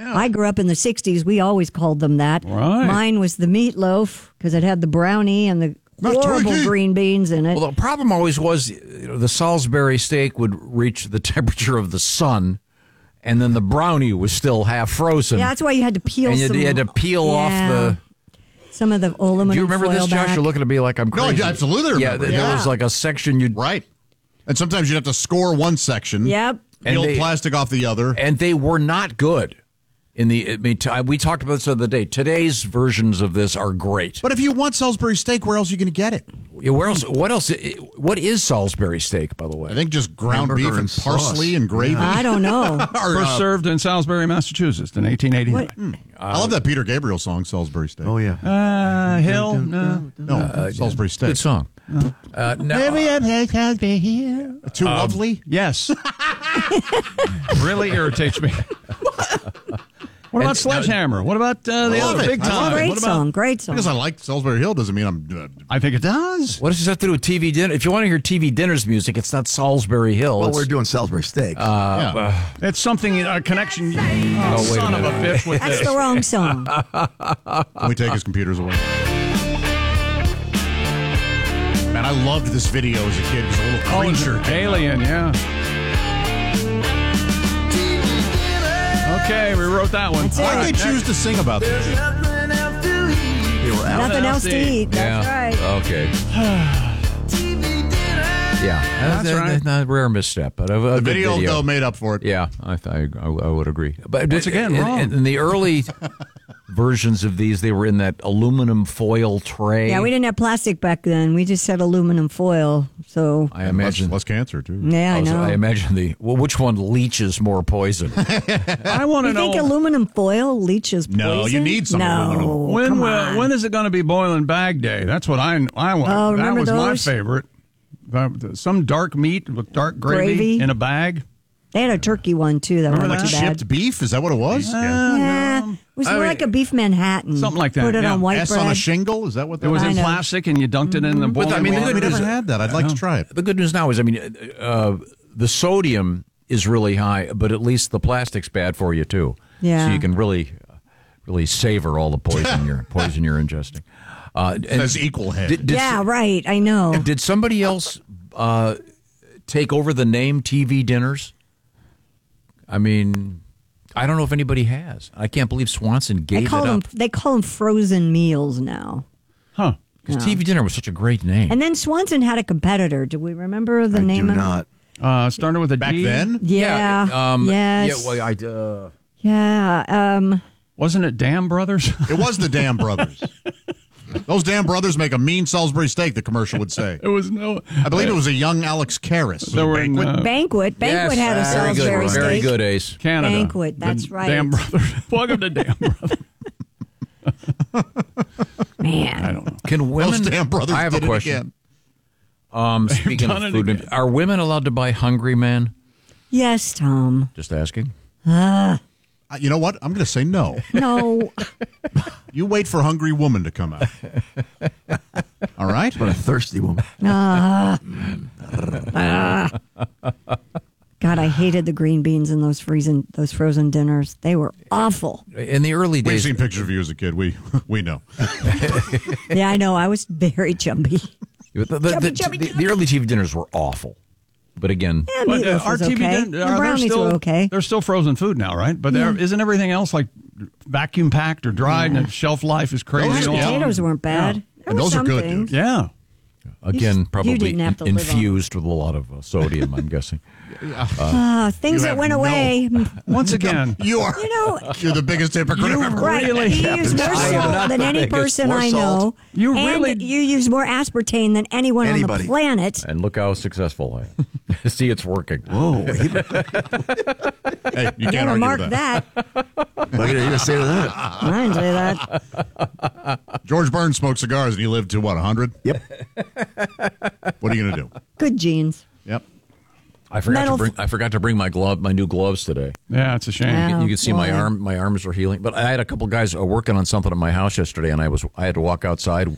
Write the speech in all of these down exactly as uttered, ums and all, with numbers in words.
Yeah. I grew up in the sixties. We always called them that. Right. Mine was the meatloaf because it had the brownie and the horrible green beans in it. Well, the problem always was you know, the Salisbury steak would reach the temperature of the sun, and then the brownie was still half frozen. Yeah, that's why you had to peel and you, some. you had to peel yeah, off the... Some of the aluminum Do you remember foil this, Josh? back. You're looking at me like I'm crazy. No, I absolutely remember. Yeah, yeah. there was like a section you'd... Right. And sometimes you'd have to score one section. Yep. Peel they, plastic off the other. And they were not good. In the, I mean, t- we talked about this the other day. Today's versions of this are great. But if you want Salisbury steak, where else are you going to get it? Yeah, where else? What else? What is Salisbury steak, by the way? I think just ground Hamburger beef and, and parsley sauce. and gravy. Yeah. I don't know. or, First uh, served in Salisbury, Massachusetts in eighteen eighty-nine. mm. I love that Peter Gabriel song, Salisbury steak. Oh, yeah. Uh, Hill? No. No, uh, Salisbury steak. Good song. Uh, no, Too um, lovely? Yes. Really irritates me. What about And- Sledgehammer? What about uh, the I love other it. big I love time? it. Great What about, song. Great song. Because I like Salisbury Hill doesn't mean I'm... Uh, I think it does. What does this have to do with T V dinner? If you want to hear T V dinners music, it's not Salisbury Hill. Well, it's, we're doing Salisbury steak. uh, yeah. uh, It's something, a connection. Oh, wait a son of a minute. bitch with That's this. the wrong song. Can we take his computers away? Man, I loved this video as a kid. It was a little Oh, creature. Alien, yeah. Okay, we wrote that one. That's it. Why did they Next. choose to sing about this? They were out. Nothing else to eat. That's yeah. right. Okay. Yeah, That's uh, right. Not a rare misstep, but a, a The good video, video. though, made up for it. Yeah, I, I, I would agree. But Once again, in, wrong. in, in the early versions of these, they were in that aluminum foil tray. Yeah, we didn't have plastic back then. We just had aluminum foil. So, I And less, imagine. less cancer, too. yeah, I I, was- know. I imagine the well, which one leaches more poison? I want to you know think aluminum foil leaches poison? No, you need some no. aluminum. when come will, on. when is it going to be boiling bag day? That's what I I want. Oh, that remember was those? my favorite. Uh, Some dark meat with dark gravy, Gravy? in a bag. They had a turkey one, too, that Remember wasn't that? too bad. Chipped beef? Is that what it was? Yeah, it was I more mean, like a beef Manhattan. something like that, Put it yeah. on white S bread. on a shingle? Is that what that It was I in know. plastic, and you dunked it in the boiling But, I mean, the water. good We news- never had that. I'd like to try it. The good news now is, I mean, uh, the sodium is really high, but at least the plastic's bad for you too. Yeah. So you can really, really savor all the poison you're poison you're ingesting. Uh, and Says equal head. Did, did, Yeah, right. I know. Did somebody else uh, take over the name T V dinners? I mean, I don't know if anybody has. I can't believe Swanson They gave call it them. up They call them frozen meals now. Huh. because T V dinner was such a great name. And then Swanson had a competitor. Do we remember the I name do of not. Uh, started with a Back D. then? Yeah. um, yes. Yeah. Well, I. Uh, Yeah. Um, Wasn't it Dam Brothers? It was the Dam Brothers. Those Dam Brothers make a mean Salisbury steak, the commercial would say. It was no. I believe it was a young Alex Karras. They were in uh, Banquet. Banquet had a yes, very Salisbury good, steak. very good, Ace. Canada. Banquet, that's The right. Dam Brothers. Welcome to Dam Brothers. Man. I don't know. Can women? Those Dam Brothers I have a did it question. again. Um, speaking done of it food, again. are women allowed to buy Hungry Man? Yes, Tom. Just asking. Uh, you know what? I'm going to say no. No. You wait for Hungry Woman to come out. All right? What a thirsty woman. God, I hated the green beans in those freezing those frozen dinners. They were awful. In the early We've days, seen pictures of you as a kid. We we know. Yeah, I know. I was very jumpy. the, the, the, Chubby, the- chubby, the- chubby. the early T V dinners were awful. But again, Yeah, But meatloaf uh, our was T V okay. din- The are they brownies still, were okay. They're still frozen food now, right? But there Yeah. isn't everything else like vacuum packed or dried, and the shelf life is crazy. Mashed and all. potatoes weren't bad. Yeah. There And were those are some good, things. dude. Yeah. again, you probably didn't have to live on- infused with a lot of uh, sodium, I'm guessing. Ah, things You that have went no- away. Once again, You are. You know, You're the biggest hypocrite I've ever right. really you have use more I am salt not than the any biggest. person More I salt. know. You and really- you use more aspartame than anyone on Anybody. the planet. And look how successful I am. See, it's working. Whoa. Hey, you can't Never argue mark with that. that. What are you going to say to that? I didn't say that. George Burns smoked cigars and he lived to, what, one hundred? Yep. What are you going to do? Good genes. Yep. I forgot Metal- to bring. I forgot to bring my glove, my new gloves today. yeah, it's a shame. Yeah. You can see my boy. arm. My arms are healing. But I had a couple guys uh, working on something at my house yesterday, and I was I had to walk outside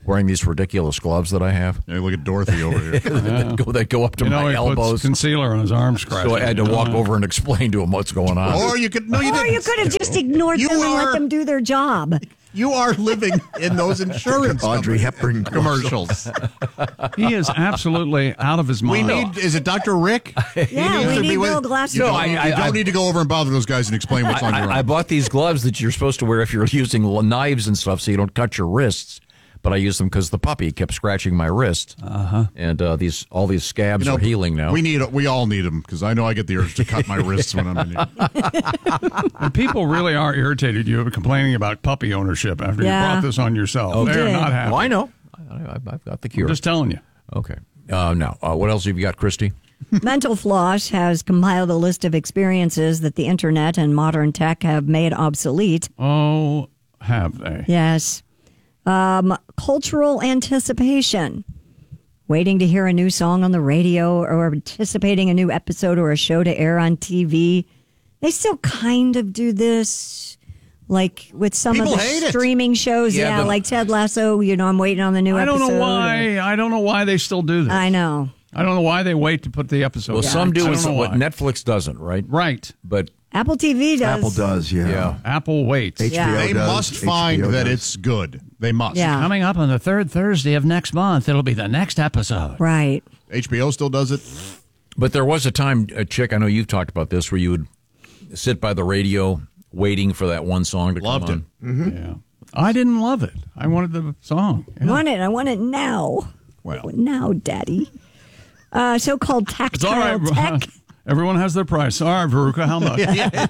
wearing these ridiculous gloves that I have. Hey, look at Dorothy over here. that, go, that go up to You know, my he puts elbows. concealer on his arm scratch. So I had to walk over and explain to him what's going on. Or you could no, you Or didn't. you could have just ignored You them and are- let them do their job. You are living in those insurance Audrey Hepburn commercials. He is absolutely out of his We mind. need. Is it Doctor Rick? He Yeah, needs we to be need with- Bill Glasser. You No, don't, I- you I- don't I- need to go over and bother those guys and explain what's on your arm. I, I bought these gloves that you're supposed to wear if you're using l- knives and stuff so you don't cut your wrists. But I use them because the puppy kept scratching my wrist. Uh-huh. And uh, these all these scabs You know, are healing now. We need. We all need them because I know I get the urge to cut my wrists when I'm in here. And people really are irritated you complaining about puppy ownership after Yeah. you brought this on yourself. You They're did. not happy. well, I know. I, I, I've got the cure. I'm just telling you. okay. Uh, now, uh, what else have you got, Christy? Mental Floss has compiled a list of experiences that the internet and modern tech have made obsolete. Oh, have they? Yes. Um, cultural anticipation. Waiting to hear a new song on the radio or anticipating a new episode or a show to air on T V. They still kind of do this, like with some People of the hate it. streaming shows. Yeah, Yeah, but- like Ted Lasso. You know, I'm waiting on the new I don't episode. know or- why. I don't know why they still do this. I know. I don't know why they wait to put the episode. Well, out. some I do don't and some, know what why. Netflix doesn't, right? Right. But Apple T V does. Apple does, yeah. yeah. Apple waits. H B O Yeah. They does. must find H B O that does. it's good. They must. Yeah. Coming up on the third Thursday of next month, it'll be the next episode. Right. H B O still does it. But there was a time, uh, Chick, I know you've talked about this, where you would sit by the radio waiting for that one song to Loved come it. on. Yeah. I didn't love it. I wanted the song. I Yeah. want it. I want it now. Well. Now, Daddy. Uh, so-called It's all tactile right. tech. Everyone has their price. All right, Veruca, how much?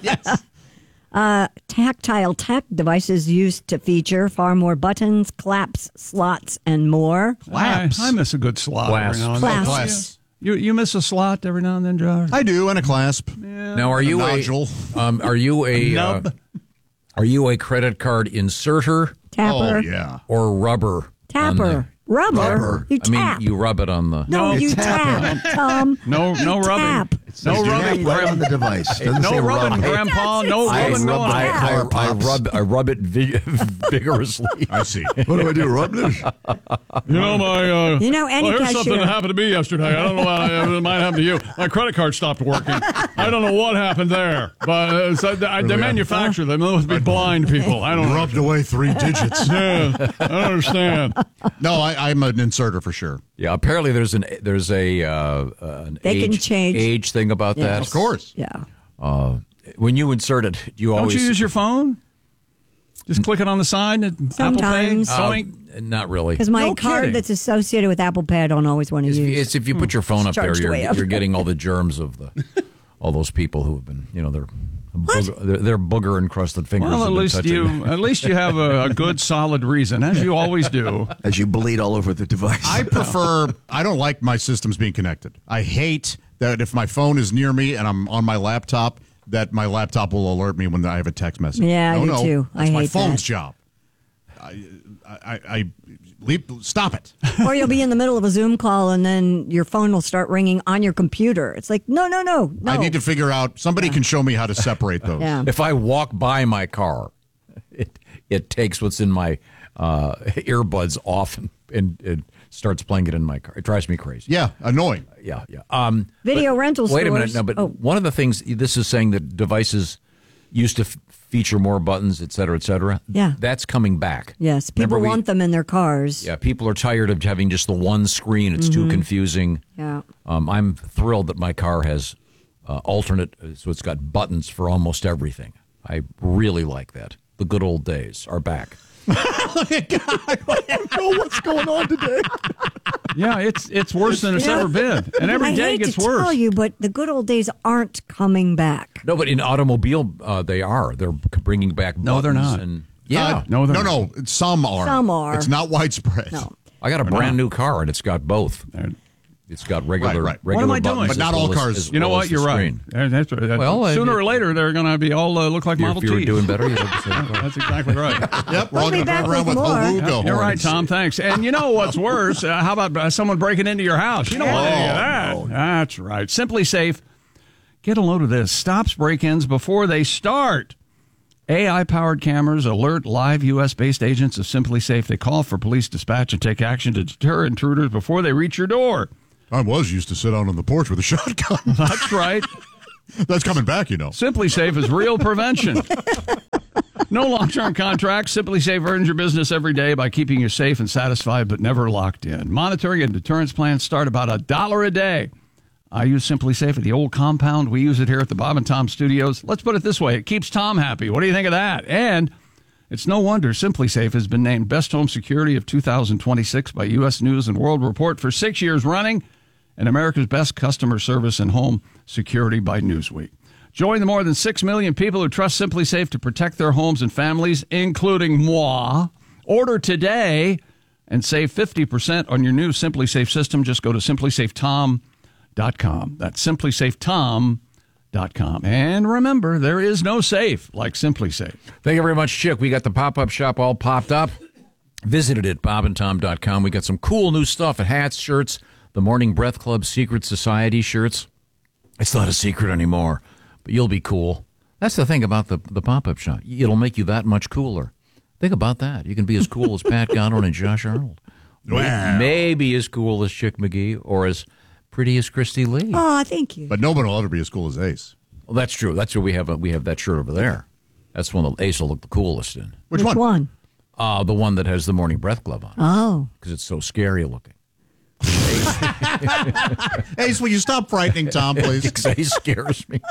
Tactile tech devices used to feature far more buttons, claps, slots, and more. I, I miss a good slot Clasp. every now and then. Clasp. Class. You you miss a slot every now and then, Josh? I do, and a clasp. Now, are you a, nodule. um, are you a, uh, Nub. are you a credit card inserter Tapper. Oh yeah. or rubber? on Tapper. Rubber. Rubber. You the- I mean, tap. you rub it on the. no, No, you tap. tap, Tom. No, no You rubbing. tap. No Do rubbing, that right on Grandpa. the device. Doesn't No say rubbing, rub. Grandpa. No I rubbing rub going my- on. I, I, I Pops. rub I rub it vi- vigorously. I see. What do I do? Rub this? You know, my. Uh, You know, any well, here's something cashier- that happened to me yesterday. I don't know why it might happen to you. My credit card stopped working. I don't know what happened there, but uh, so they, they manufacture them. They must be blind people. I don't know. Rubbed away three digits. Yeah, I don't understand. No, I, I'm an inserter for sure. Yeah, apparently there's an there's a uh, an They age, can change. age thing about Yes. that. Of course. Yeah. Uh, when you insert it, you Don't always you use your phone? Just click it on the side. and Apple Pay. Sometimes. Uh, Doink. not really. Because my No card kidding. that's associated with Apple Pay, I don't always want to It's, use. it's if you put your phone up there, Charged you're, way up. you're getting all the germs of the all those people who have been, you know, they're booger, they're, they're booger encrusted fingers. Well, have at been least touching- you at least you have a, a good solid reason, as you always do. As you bleed all over the device. I prefer. I don't like my systems being connected. I hate that if my phone is near me and I'm on my laptop, that my laptop will alert me when I have a text message. Yeah, I no, do no, too. That's I my hate phone's that. job. I, I, I leap, stop it. Or you'll be in the middle of a Zoom call and then your phone will start ringing on your computer. It's like, no, no, no, no. I need to figure out. Somebody can show me how to separate those. Yeah. If I walk by my car, it it takes what's in my uh, earbuds off and, and it starts playing it in my car. It drives me crazy. Yeah, annoying. Yeah, yeah. Um, Video but- rental Wait a minute. stores- No, but oh. one of the things this is saying that devices used to f- feature more buttons, et cetera, et cetera. Yeah. That's coming back. Yes, people Remember we- want them in their cars. Yeah, people are tired of having just the one screen. It's too confusing. Yeah. Um, I'm thrilled that my car has uh, alternate, so it's got buttons for almost everything. I really like that. The good old days are back. I don't know what's going on today. Yeah, it's it's worse than it's You know, ever been, and every I day hate gets to worse. tell you, but the good old days aren't coming back. No, but in automobile, uh, they are. They're bringing back buttons. No, they're not. And, yeah. Uh, No, they're no, not. no. Some are. Some are. It's not widespread. No. I got a They're brand not. new car, and it's got both. They're- It's got regular, Right, right. regular What am I doing? buttons But not as all well as- cars- as You know well what? as the You're right. screen. That- That's, that's, Well, uh, sooner it- or later, they're going to be all uh, look like If Model you were Ts. doing better, you'd have the same car. That's exactly right. Yep, we're all We'll be going to back drive around with with more. Haluga You're right, horns. Tom. Thanks. And you know what's worse? Uh, how about uh, someone breaking into your house? You don't want any of that. That's right. Simply Safe. Get a load of this. Stops break-ins before they start. A I-powered cameras alert live U S-based agents of SimpliSafe. They call for police dispatch and take action to deter intruders before they reach your door. I was used to sit out on the porch with a shotgun. That's right. That's coming back, you know. SimpliSafe is real prevention. No long-term contracts. SimpliSafe earns your business every day by keeping you safe and satisfied, but never locked in. Monitoring and deterrence plans start about a dollar a day. I use SimpliSafe at the old compound. We use it here at the Bob and Tom Studios. Let's put it this way. It keeps Tom happy. What do you think of that? And it's no wonder SimpliSafe has been named Best Home Security of two thousand twenty-six by U S News and World Report for six years running, and America's Best Customer Service and Home Security by Newsweek. Join the more than six million people who trust SimpliSafe to protect their homes and families, including moi. Order today and save fifty percent on your new SimpliSafe system. Just go to simply safe tom dot com. That's simply safe tom dot com. And remember, there is no safe like SimpliSafe. Thank you very much, Chick. We got the pop-up shop all popped up. Visited at bob and tom dot com. We got some cool new stuff at hats, shirts, the Morning Breath Club Secret Society shirts. It's not a secret anymore, but you'll be cool. That's the thing about the, the pop-up shop. It'll make you that much cooler. Think about that. You can be as cool as Pat Godwin and Josh Arnold. Wow. Maybe as cool as Chick McGee or as pretty as Christy Lee. Oh, thank you. But nobody will ever be as cool as Ace. Well, that's true. That's where we have a, we have that shirt over there. That's one that Ace will look the coolest in. Which, Which one? one? Uh, the one that has the Morning Breath Club on. Oh. Because it's so scary looking. Ace, will you stop frightening Tom, please? Because Ace scares me.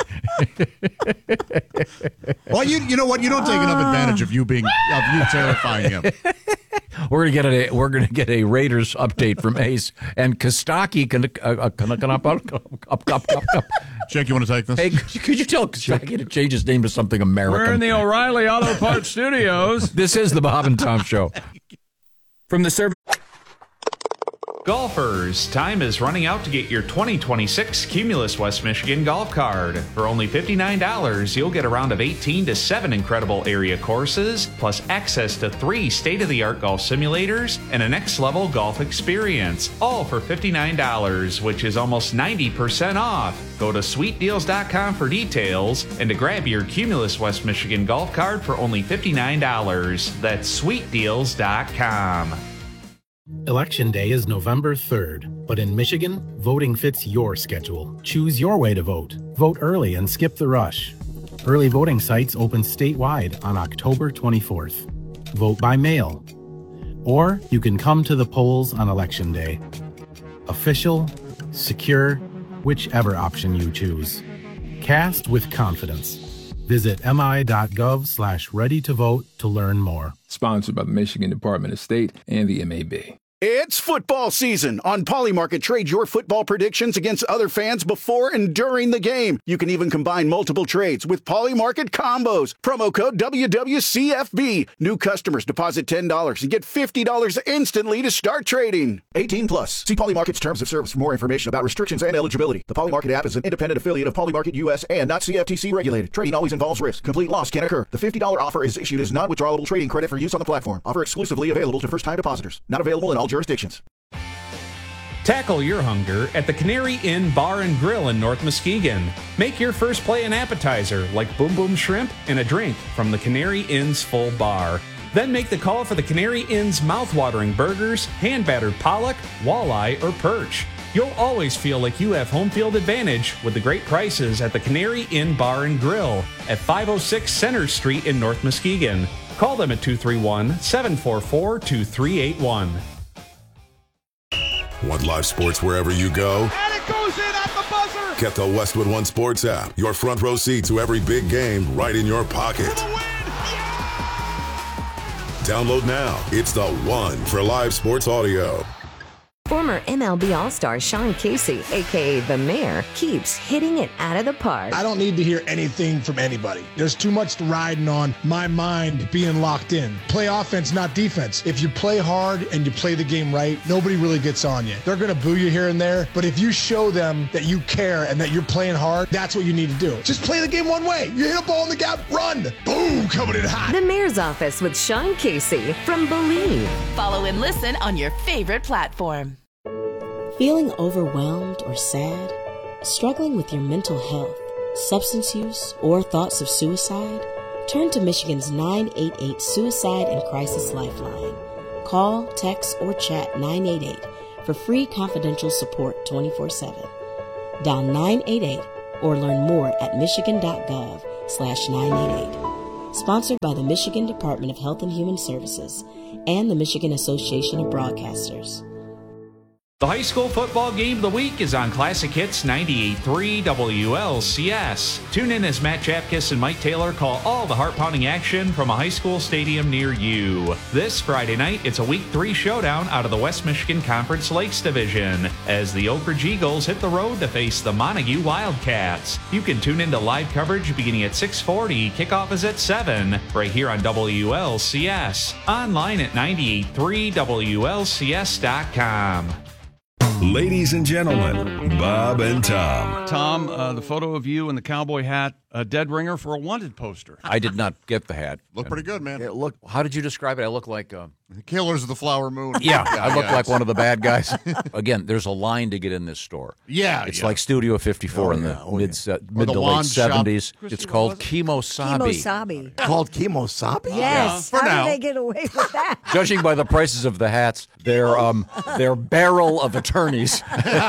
Well, you you know what? You don't take enough advantage of you being of you terrifying him. We're gonna get a we're gonna get a Raiders update from Ace and Kostaki. Can, uh, can, can up, up, up, up, up, up. Jack, you want to take this? Hey, could you, could you tell Kostaki to change his name to something American? We're in the O'Reilly Auto Parts Studios. This is the Bob and Tom Show. From the service. Golfers, time is running out to get your twenty twenty-six Cumulus West Michigan golf card. For only fifty-nine dollars, you'll get a round of eighteen to seven incredible area courses, plus access to three state-of-the-art golf simulators and a next-level golf experience, all for fifty-nine dollars, which is almost ninety percent off. Go to sweet deals dot com for details and to grab your Cumulus West Michigan golf card for only fifty-nine dollars. That's sweet deals dot com. Election Day is November third, but in Michigan, voting fits your schedule. Choose your way to vote. Vote early and skip the rush. Early voting sites open statewide on October twenty-fourth. Vote by mail. Or you can come to the polls on Election Day. Official, secure, whichever option you choose. Cast with confidence. Visit mi.gov slash ready to vote to learn more. Sponsored by the Michigan Department of State and the M A B. It's football season. On Polymarket, trade your football predictions against other fans before and during the game. You can even combine multiple trades with Polymarket combos. Promo code W W C F B. New customers deposit ten dollars and get fifty dollars instantly to start trading. eighteen plus. See Polymarket's terms of service for more information about restrictions and eligibility. The Polymarket app is an independent affiliate of Polymarket U S and not C F T C regulated. Trading always involves risk. Complete loss can occur. The fifty dollars offer is issued as non-withdrawable trading credit for use on the platform. Offer exclusively available to first-time depositors. Not available in all jurisdictions. Tackle your hunger at the Canary Inn Bar and Grill in North Muskegon. Make your first play an appetizer like Boom Boom Shrimp and a drink from the Canary Inn's full bar. Then make the call for the Canary Inn's mouth-watering burgers, hand-battered pollock, walleye, or perch. You'll always feel like you have home field advantage with the great prices at the Canary Inn Bar and Grill at five oh six Center Street in North Muskegon. Call them at two three one, seven four four, two three eight one. Want live sports wherever you go? And it goes in at the buzzer! Get the Westwood One Sports app. Your front row seat to every big game right in your pocket. Download now. It's the one for live sports audio. Former M L B All-Star Sean Casey, a k a. The Mayor, keeps hitting it out of the park. I don't need to hear anything from anybody. There's too much riding on my mind being locked in. Play offense, not defense. If you play hard and you play the game right, nobody really gets on you. They're going to boo you here and there, but if you show them that you care and that you're playing hard, that's what you need to do. Just play the game one way. You hit a ball in the gap, run. Boom, coming in hot. The Mayor's Office with Sean Casey from Believe. Follow and listen on your favorite platform. Feeling overwhelmed or sad? Struggling with your mental health, substance use, or thoughts of suicide? turn to Michigan's nine eight eight Suicide and Crisis Lifeline. Call, text, or chat nine eight eight for free confidential support twenty-four seven. Dial nine eight eight or learn more at michigan.gov slash 988. Sponsored by the Michigan Department of Health and Human Services and the Michigan Association of Broadcasters. The high school football game of the week is on Classic Hits ninety-eight point three W L C S. Tune in as Matt Chapkus and Mike Taylor call all the heart-pounding action from a high school stadium near you. This Friday night, it's a Week three showdown out of the West Michigan Conference Lakes Division as the Oak Ridge Eagles hit the road to face the Montague Wildcats. You can tune into live coverage beginning at six forty. Kickoff is at seven, right here on W L C S. Online at ninety-eight point three W L C S dot com. Ladies and gentlemen, Bob and Tom. Tom, uh, the photo of you in the cowboy hat, a dead ringer for a wanted poster. I did not get the hat. Look pretty good, man. It look. How did you describe it? I look like uh, Killers of the Flower Moon. Yeah, I look yeah, like one of the bad guys. Again, there's a line to get in this store. Yeah, it's yeah. like Studio fifty-four Oh, in the yeah. Oh, mid yeah. uh, mid the to late wand shop. seventies. Christy, It's what called was it? Kemosabe. Kemosabe. Called Kemosabe? Yes. Yeah, for How now. did they get away with that? Judging by the prices of the hats, they're um they're barrel of attorneys.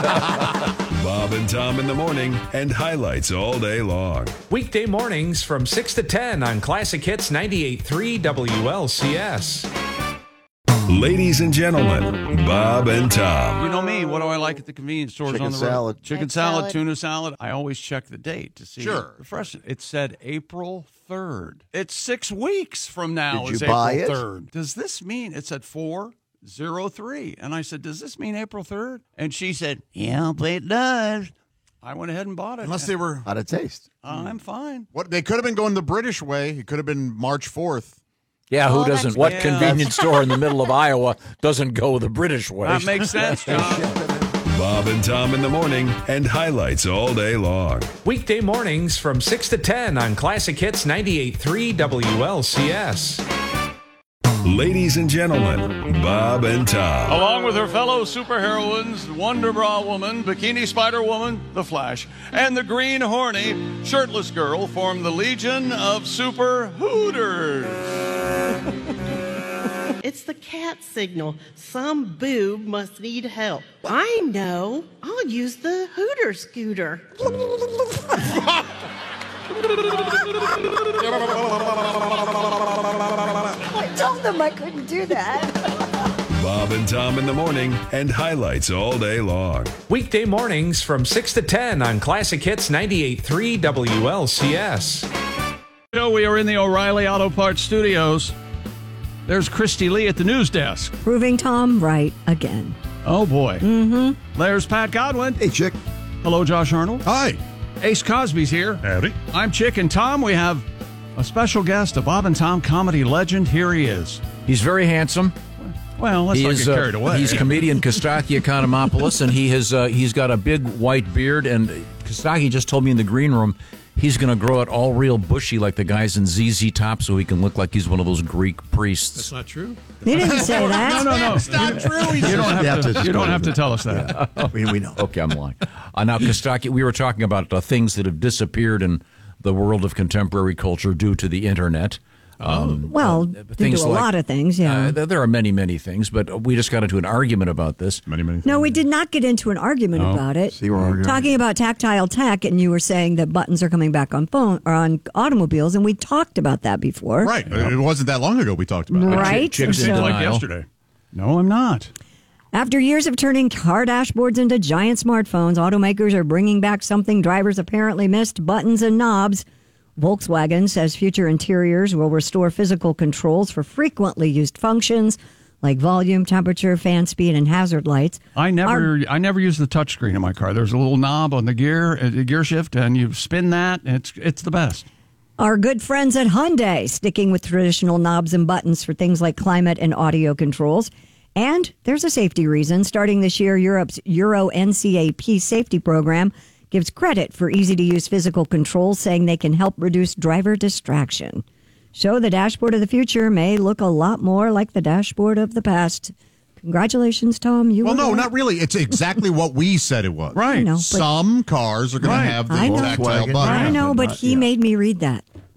Bob and Tom in the morning and highlights all day long. Weekday mornings from six to ten on Classic Hits ninety-eight point three W L C S. Ladies and gentlemen, Bob and Tom. You know me. What do I like at the convenience stores Chicken on the road? salad. Chicken Egg salad, salad. tuna salad. I always check the date to see Sure. the freshness. It said April third. It's six weeks from now. Did is you buy April it? third. Does this mean it said four zero three? And I said, does this mean April third? And she said, yeah, but it does. I went ahead and bought it. Unless they were. How'd it taste? Uh, I'm fine. What they could have been going the British way. It could have been March fourth. Yeah, who Oh, doesn't? that's- What yeah. convenience store in the middle of Iowa doesn't go the British way? That makes sense, John. Bob and Tom in the morning and highlights all day long. Weekday mornings from six to ten on Classic Hits ninety-eight point three W L C S. Ladies and gentlemen, Bob and Tom. Along with her fellow superheroines, Wonder Bra Woman, Bikini Spider Woman, The Flash, and the Green Horny Shirtless Girl form the Legion of Super Hooters. It's the cat signal. Some boob must need help. I know. I'll use the Hooter scooter. I told them I couldn't do that. Bob and Tom in the morning and highlights all day long. Weekday mornings from six to ten on Classic Hits ninety-eight point three W L C S. So we are in the O'Reilly Auto Parts studios. There's Christy Lee at the news desk. Proving Tom right again. Oh, boy. Mm-hmm. There's Pat Godwin. Hey, Chick. Hello, Josh Arnold. Hi. Ace Cosby's here. Howdy. I'm Chick, and Tom, we have a special guest, a Bob and Tom comedy legend. Here he is. He's very handsome. Well, let's He not is, get uh, carried away. He's comedian Kostaki Economopoulos, and he has uh, he's got a big white beard. And Kostaki just told me in the green room he's going to grow it all real bushy like the guys in Z Z Top, so he can look like he's one of those Greek priests. That's not true. He didn't say that. No, no, no. It's not true. You don't have Yeah, to. just You don't go have with to it. tell us that. Yeah, we, we know. Okay, I'm lying. Uh, now, Kostaki, we were talking about uh, things that have disappeared in the world of contemporary culture due to the internet. Um, Well, uh, they do things a like- lot of things, yeah. Uh, there- there are many, many things, but we just got into an argument about this. Many, many. No, we did not get into an argument No. about it. See, we're arguing. Talking about tactile tech, and you were saying that buttons are coming back on phone or on automobiles, and we talked about that before. Right. It wasn't that long ago we talked about it. Right. Chicks So- did like denial. yesterday. No, I'm not. After years of turning car dashboards into giant smartphones, automakers are bringing back something drivers apparently missed: buttons and knobs. Volkswagen says future interiors will restore physical controls for frequently used functions like volume, temperature, fan speed, and hazard lights. I never, Our- I never use the touchscreen in my car. There's a little knob on the gear, uh, the gear shift, and you spin that. And it's it's the best. Our good friends at Hyundai sticking with traditional knobs and buttons for things like climate and audio controls. And there's a safety reason. Starting this year, Europe's Euro N C A P safety program gives credit for easy-to-use physical controls, saying they can help reduce driver distraction. So the dashboard of the future may look a lot more like the dashboard of the past. Congratulations, Tom. You Well, were no, right. not really. It's exactly what we said it was. Right. I know, but- Some cars are going Right. to have the I know. tactile Volkswagen. button. I know, but Not he yet. made me read that.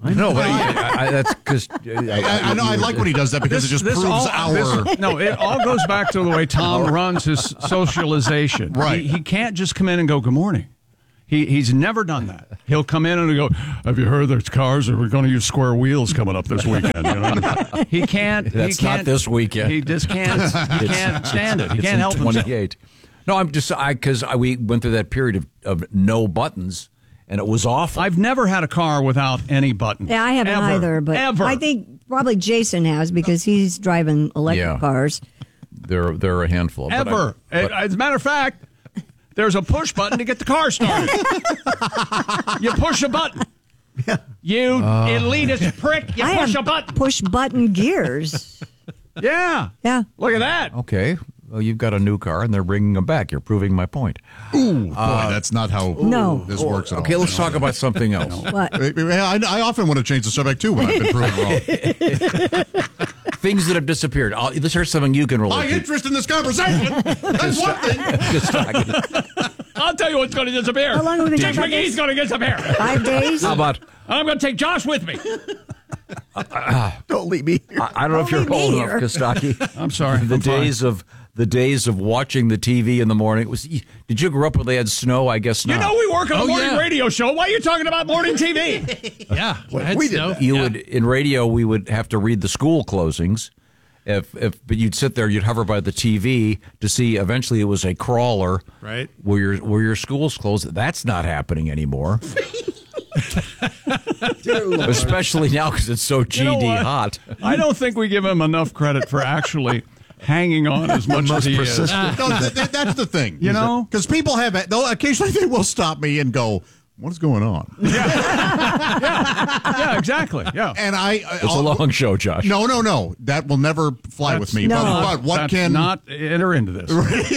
I know, but I, I, that's because I, I know I like when he does that because This- it just this proves all- our. this- no, it all goes back to the way Tom runs his socialization. Right. He, he can't just come in and go, good morning. He He's never done that. He'll come in and he'll go, have you heard there's cars that we're going to use square wheels coming up this weekend? You know? He can't. That's he can't, not this weekend. He just can't. He can't stand it. He it's can't in help himself. twenty-eight. No, I'm just I because we went through that period of, of no buttons, and it was awful. I've never had a car without any buttons. Yeah, I haven't Ever. either, but Ever. I think probably Jason has because he's driving electric Yeah. cars. There, there are a handful. but Ever. I- but- As a matter of fact, there's a push button to get the car started. You push a button. You Uh. elitist prick. You I push have a button. push button gears. Yeah. Yeah. Look at that. Okay. Well, you've got a new car, and they're bringing them back. You're proving my point. Ooh, boy, that's not how No. this works at all. Okay, let's talk about something else. What? I, I often want to change the subject too when I've been proven wrong. Things that have disappeared. I'll, let's hear something you can My relate to. interest in this conversation. That's one thing. Just talking. I'll tell you what's going to disappear. How long have we been Dick talking about McGee's this? going to disappear. Five days? How about? I'm going to take Josh with me. Don't leave me here. I, I don't know if Don't you're leave old me enough, here. Kostaki. I'm sorry. The I'm fine. days of the days of watching the T V in the morning. It was. Did you grow up where they had snow? I guess not. You know we work on a Oh, morning yeah. radio show. Why are you talking about morning T V? Yeah, I had we did snow. that. You Yeah. would in radio. We would have to read the school closings. If if but you'd sit there, you'd hover by the T V to see. Eventually, it was a crawler. Right. Where your where your school's closed. That's not happening anymore. Especially now because it's so G D You know what? hot. I don't think we give him enough credit for actually hanging on as much as he is. No, th- th- that's the thing. You know? Because people have it. They'll, occasionally they will stop me and go, what is going on? Yeah, exactly. Yeah. And I. It's a long show, Josh. No, no, no. That will never fly with me. No. But, but what That's can. not enter into this.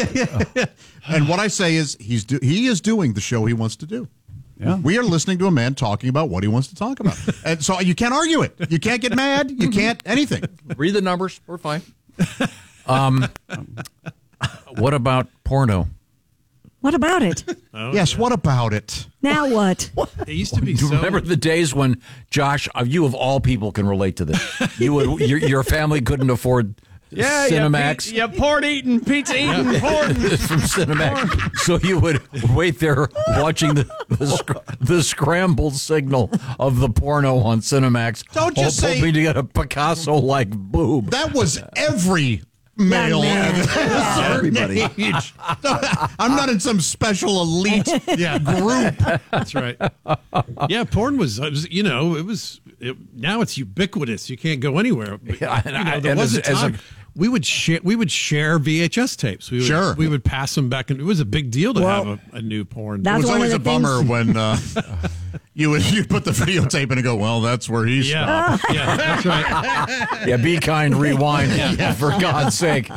And what I say is he's do, he is doing the show he wants to do. Yeah. We are listening to a man talking about what he wants to talk about. And so you can't argue it. You can't get mad. You can't anything. Read the numbers. We're fine. Um, what about porno? What about it? Yes, what about it? Now what? It used to be Do you so. remember the days when Josh, uh, you of all people can relate to this? You would your, your family couldn't afford Yeah, Cinemax. Yeah, yeah, porn eating, pizza eating, porn. From Cinemax, so you would wait there watching the the, sc- the scrambled signal of the porno on Cinemax, Don't just hoping say- to get a Picasso-like boob. That was every male man. at a certain Everybody. age. I'm not in some special elite Yeah. group. That's right. Yeah, porn was, it was, you know, it was, it, now it's ubiquitous. You can't go anywhere. But, Yeah, and you know, I- there and was as- a as a- time we would share, we would share V H S tapes. We would, Sure. We would pass them back. And it was a big deal to Well, have a, a new porn. It That's was one always of a the bummer things- when uh, you would you put the videotape in and go, well, that's where he yeah. stopped. Yeah, that's right. Yeah, be kind, rewind, for God's sake.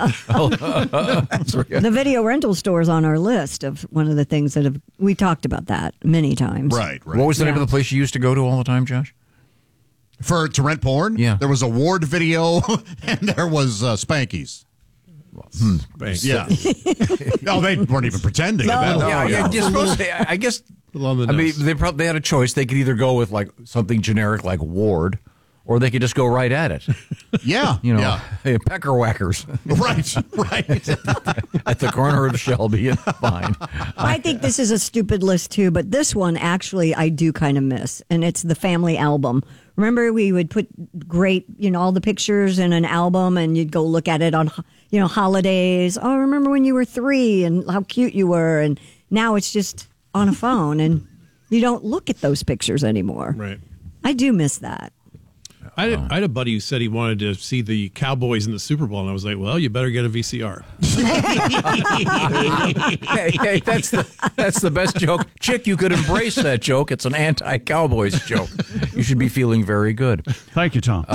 The video rental store's on our list of one of the things that have we talked about that many times. Right, right. What was the name Yeah. of the place you used to go to all the time, Josh? For to rent porn? Yeah. There was a Ward video and there was uh, Spankies. Thanks. Yeah. No, they weren't even pretending. No. about it. Yeah, yeah, you're supposed to- I guess. On the I mean, nose. they probably they had a choice. They could either go with like something generic like Ward, or they could just go right at it. Yeah. You know, Yeah. hey, pecker whackers Right, right. at the corner of Shelby and Vine. I think this is a stupid list too, but this one actually I do kind of miss, and it's the family album. Remember, we would put great, you know, all the pictures in an album, and you'd go look at it on, you know, holidays. Oh, remember when you were three and how cute you were, and now it's just on a phone, and you don't look at those pictures anymore. Right. I do miss that. I had, I had a buddy who said he wanted to see the Cowboys in the Super Bowl, and I was like, well, you better get a V C R. hey, hey, that's the that's the best joke. Chick, you could embrace that joke. It's an anti-Cowboys joke. You should be feeling very good. Thank you, Tom.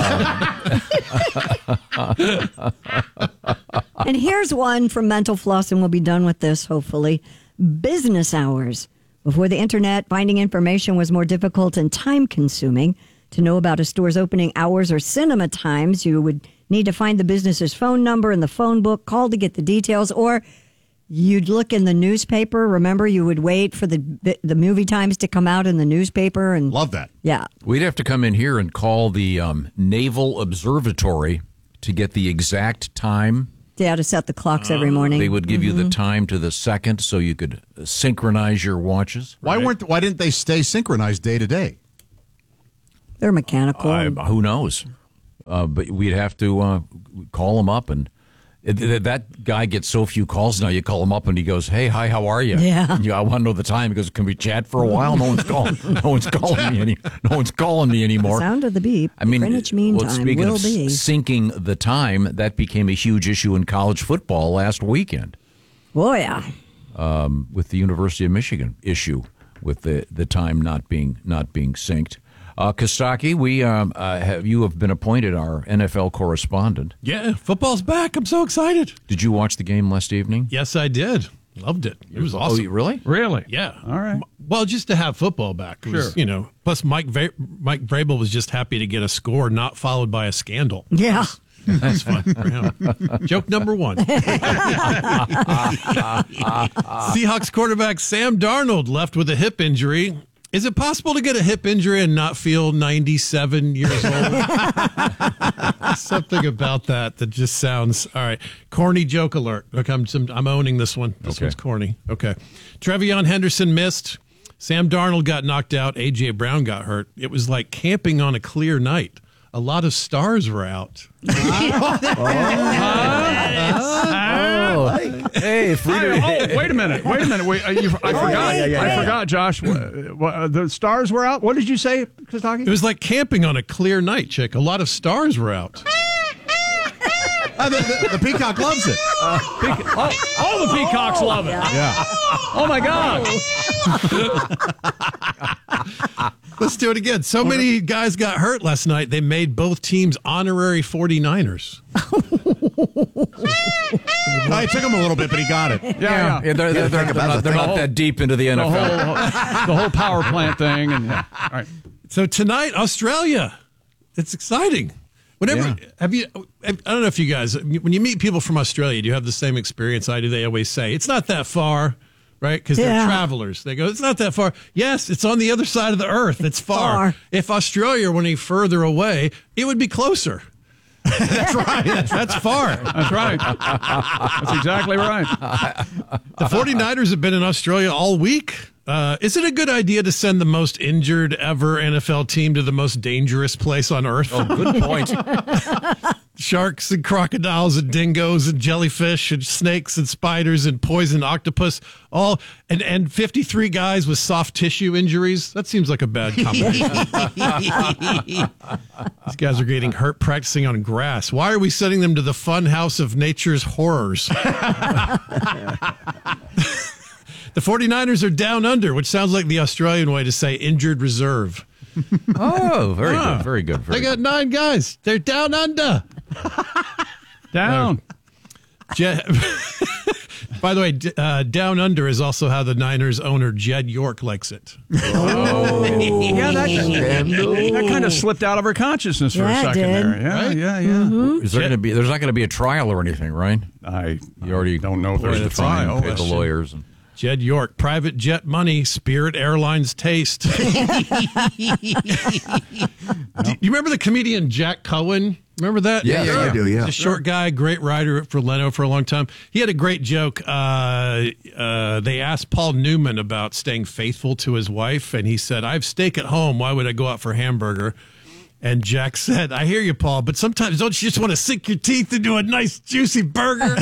And here's one from Mental Floss, and we'll be done with this, hopefully. Business hours. Before the internet, finding information was more difficult and time-consuming. To know about a store's opening hours or cinema times, you would need to find the business's phone number in the phone book, call to get the details, or You'd look in the newspaper. Remember, you would wait for the the movie times to come out in the newspaper, and love that. Yeah, we'd have to come in here and call the um, Naval Observatory to get the exact time. Yeah, to set the clocks every morning. They would give mm-hmm. you the time to the second, so you could synchronize your watches. Why right? weren't? Why didn't they stay synchronized day to day? They're mechanical. Uh, who knows? Uh, but we'd have to uh, call them up, and it, it, that guy gets so few calls now. You call him up, and he goes, "Hey, hi, how are you?" Yeah. You, I want to know the time. He goes, "Can we chat for a while?" No one's calling. No one's calling me any. No one's calling me anymore. The sound of the beep. I mean, Greenwich Mean well, Time speaking will of be syncing the time, that became a huge issue in college football last weekend. Oh yeah. Um, with the University of Michigan issue with the, the time not being not being synced. Uh, Kostaki, we um, uh, have you have been appointed our N F L correspondent. Yeah, football's back. I'm so excited. Did you watch the game last evening? Yes, I did. Loved it. It was awesome. Oh, really? Really? Yeah. All right. Well, just to have football back. It was, Sure. You know, plus Mike Va- Mike Vrabel was just happy to get a score not followed by a scandal. Yeah. That's fun for him. Joke number one. Seahawks quarterback Sam Darnold left with a hip injury. Is it possible to get a hip injury and not feel ninety-seven years old? Something about that that just sounds all right. Corny joke alert. Look, I'm I'm owning this one. This Okay. one's corny. Okay. Trevion Henderson missed. Sam Darnold got knocked out. A J Brown got hurt. It was like camping on a clear night. A lot of stars were out. Oh, hey, Frida. Oh, wait a minute. Wait a minute. Wait, uh, you, I forgot. yeah, yeah, I yeah. forgot, Josh. What, what, uh, the stars were out. What did you say, Kostaki? It was like camping on a clear night, chick. A lot of stars were out. Uh, the, the, the peacock loves it. Uh, peac- all, all the peacocks Oh, love it. yeah. Yeah. Oh my God. Let's do it again. So many guys got hurt last night, they made both teams honorary forty-niners. Uh, it took him a little bit, but he got it. Yeah, yeah. Yeah, they're, they're, they're, not, they're not that deep into the N The F L. whole, the whole power plant thing. And yeah. All right. So tonight, Australia. It's exciting. Whenever Yeah. have you? I don't know if you guys, when you meet people from Australia, do you have the same experience I do? They always say it's not that far, right? Because they're Yeah. travelers. They go, it's not that far. Yes, it's on the other side of the earth. It's far. Far. If Australia were any further away, it would be closer. That's right. That's, that's far. That's right. That's exactly right. The forty-niners have been in Australia all week. Uh, is it a good idea to send the most injured ever N F L team to the most dangerous place on earth? Oh, good point. Sharks and crocodiles and dingoes and jellyfish and snakes and spiders and poison octopus, all and, and fifty-three guys with soft tissue injuries. That seems like a bad combination. These guys are getting hurt practicing on grass. Why are we sending them to the fun house of nature's horrors? The forty-niners are down under, which sounds like the Australian way to say injured reserve. Oh, very Ah. good. Very good. Very They got nine guys. They're down under. Down. Je- By the way, d- uh, down under is also how the Niners owner Jed York likes it. Oh. Yeah, that, that kind of slipped out of her consciousness for Yeah, a it second did. there. Yeah, Right? yeah, yeah. Mm-hmm. Is there going to be? There's not going to be a trial or anything, right? I You already don't know if paid there's the a fine, trial. paid the lawyers. And, Jed York, private jet money, Spirit Airlines taste. Do you remember the comedian Jack Cohen? Remember that? Yeah, yeah, I do, yeah. He's a short guy, great writer for Leno for a long time. He had a great joke. Uh, uh, they asked Paul Newman about staying faithful to his wife, and he said, I have steak at home. Why would I go out for hamburger? And Jack said, I hear you, Paul, but sometimes don't you just want to sink your teeth into a nice, juicy burger?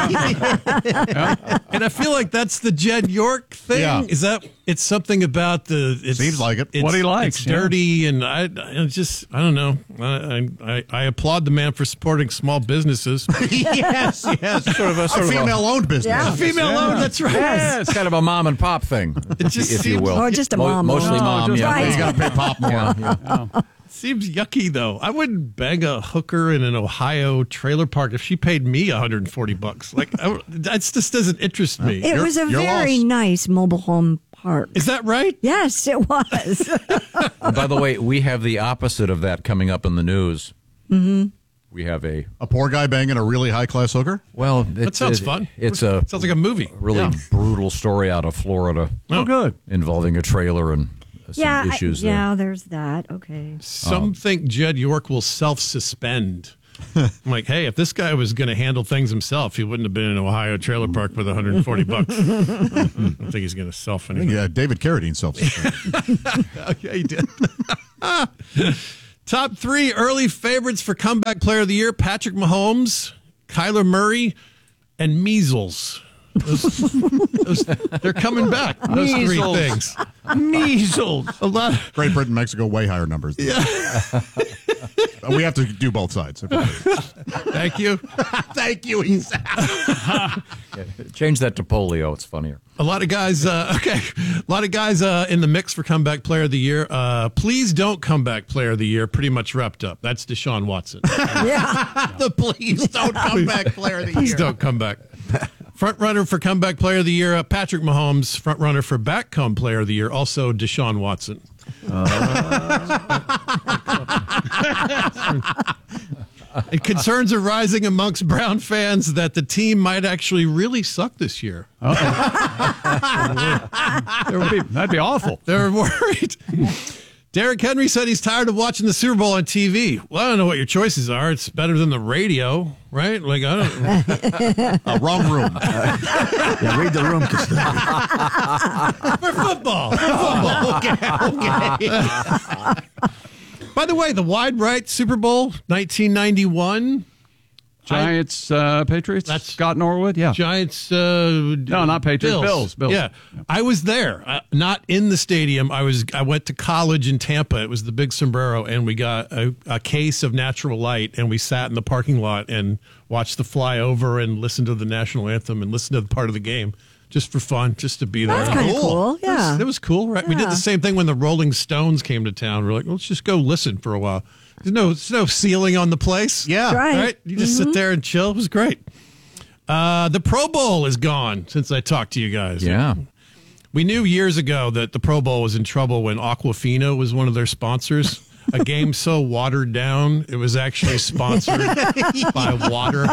And I feel like that's the Jed York thing. Yeah. Is that, it's something about the... It's, Seems like it. It's, What he likes, It's yeah. dirty, and I, I just, I don't know. I, I, I applaud the man for supporting small businesses. yes, yes. Sort of a, sort of a- female-owned business. Yeah. Female-owned, that's right. yeah, it's kind of a mom and pop thing, It just if you seems- will, Or just a Mo- mom. mostly No, mom. just- Yeah, Right. You got to pay pop more. Yeah, yeah. Seems yucky, though. I wouldn't bang a hooker in an Ohio trailer park if she paid me one hundred forty bucks. Like, I, that just doesn't interest me. It was a you're very lost. nice mobile home park. Is that right? Yes, it was. And by the way, we have the opposite of that coming up in the news. Mm-hmm. We have a a poor guy banging a really high class hooker. Well, it, that sounds it, fun. It's a sounds like a movie. Really yeah. brutal story out of Florida. Oh, good. Involving a trailer and some yeah, issues I, there. yeah, there's that. Okay. Some Um, think Jed York will self-suspend. I'm like, hey, if this guy was going to handle things himself, he wouldn't have been in an Ohio trailer park with one hundred forty bucks. I don't think he's going to self anything. Yeah, David Carradine self-suspended. Oh, yeah, he did. Top three early favorites for comeback player of the year: Patrick Mahomes, Kyler Murray, and measles. Those, those, they're coming back. Those Measles. three things. Measles. A lot. Great Britain, Mexico, way higher numbers. Than Yeah. we have to do both sides. Thank you. Thank you, Ethan. Yeah, change that to polio. It's funnier. A lot of guys, uh, okay, a lot of guys uh, in the mix for comeback player of the year. Uh, please don't comeback player of the year. Pretty much wrapped up. That's Deshaun Watson. Yeah. The please don't come back player of the Please year. don't come back. Front runner for comeback player of the year, uh, Patrick Mahomes. Front runner for back come player of the year, also Deshaun Watson. And concerns are rising amongst Brown fans that the team might actually really suck this year. That would be, that'd be awful. They're worried. Derrick Henry said he's tired of watching the Super Bowl on T V. Well, I don't know what your choices are. It's better than the radio, right? Like, I don't uh, wrong room. Yeah, read the room. For football. For football. Okay. Okay. By the way, the wide right Super Bowl nineteen ninety-one. Giants, uh, Patriots. That's Scott Norwood. Yeah. Giants. Uh, no, not Patriots. Bills. Bills. Bills. Yeah. I was there, uh, not in the stadium. I was. I went to college in Tampa. It was the Big Sombrero, and we got a, a case of Natural Light, and we sat in the parking lot and watched the flyover and listened to the national anthem and listened to the part of the game. Just for fun, just to be there. That's kind of cool. It was, Yeah. it was cool, right? We did Yeah. the same thing when the Rolling Stones came to town. We're like, well, let's just go listen for a while. There's no, there's no ceiling on the place. Yeah. That's right. You just Mhm. sit there and chill. It was great. Uh, the Pro Bowl is gone since I talked to you guys. Yeah. We knew years ago that the Pro Bowl was in trouble when Aquafina was one of their sponsors. A game so watered down, it was actually sponsored by water.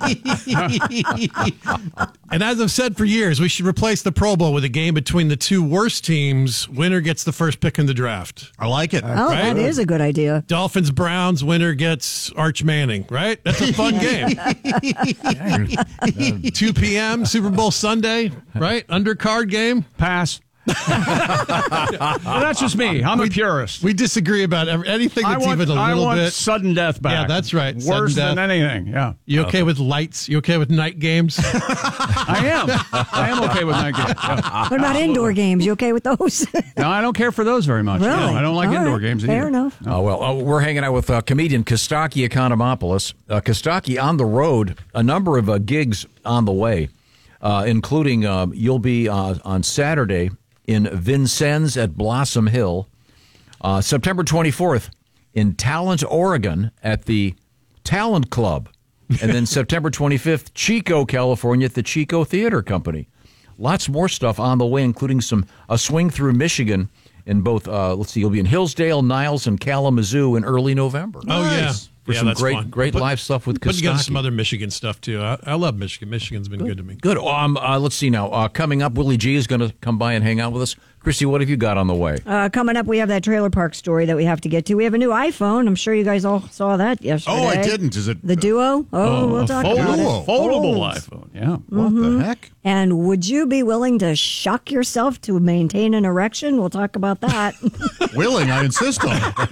And as I've said for years, we should replace the Pro Bowl with a game between the two worst teams. Winner gets the first pick in the draft. I like it. Oh, that is a good idea. Dolphins, Browns, winner gets Arch Manning, right? That's a fun game. two p.m., Super Bowl Sunday, right? Undercard game. Pass. Well, that's just me. I'm a purist. We disagree about every, anything I that's want, even a I little want bit. sudden death back. Yeah, that's right. Worse Sudden than death. anything. Yeah. You okay with lights? You okay with night games? I am. I am okay with night games. Yeah. What about indoor games? You okay with those? No, I don't care for those very much. Really? No, I don't like All indoor right. games Fair either. enough. Oh, well, uh, we're hanging out with uh, comedian Kostaki Economopoulos. Uh, Kostaki on the road, a number of uh, gigs on the way, uh, including uh, you'll be uh, on Saturday in Vincennes at Blossom Hill, uh, September twenty-fourth in Talent, Oregon at the Talent Club, and then September twenty-fifth, Chico, California at the Chico Theater Company. Lots more stuff on the way, including some a swing through Michigan in both, uh, let's see, you'll be in Hillsdale, Niles, and Kalamazoo in early November. Oh, yeah. For yeah, some that's great, fun. great Put- live stuff with Put together Kostaki. some other Michigan stuff, too. I, I love Michigan. Michigan's been good to me. Good. Um, uh, let's see now. Uh, coming up, Willie G is going to come by and hang out with us. Christy, what have you got on the way? Uh, coming up, we have that trailer park story that we have to get to. We have a new iPhone. I'm sure you guys all saw that yesterday. Oh, I didn't. Is it the Duo? Oh, we'll talk about it. Foldable, foldable Folds. iPhone. Yeah. What Mhm. the heck? And would you be willing to shock yourself to maintain an erection? We'll talk about that. Willing, I insist on it.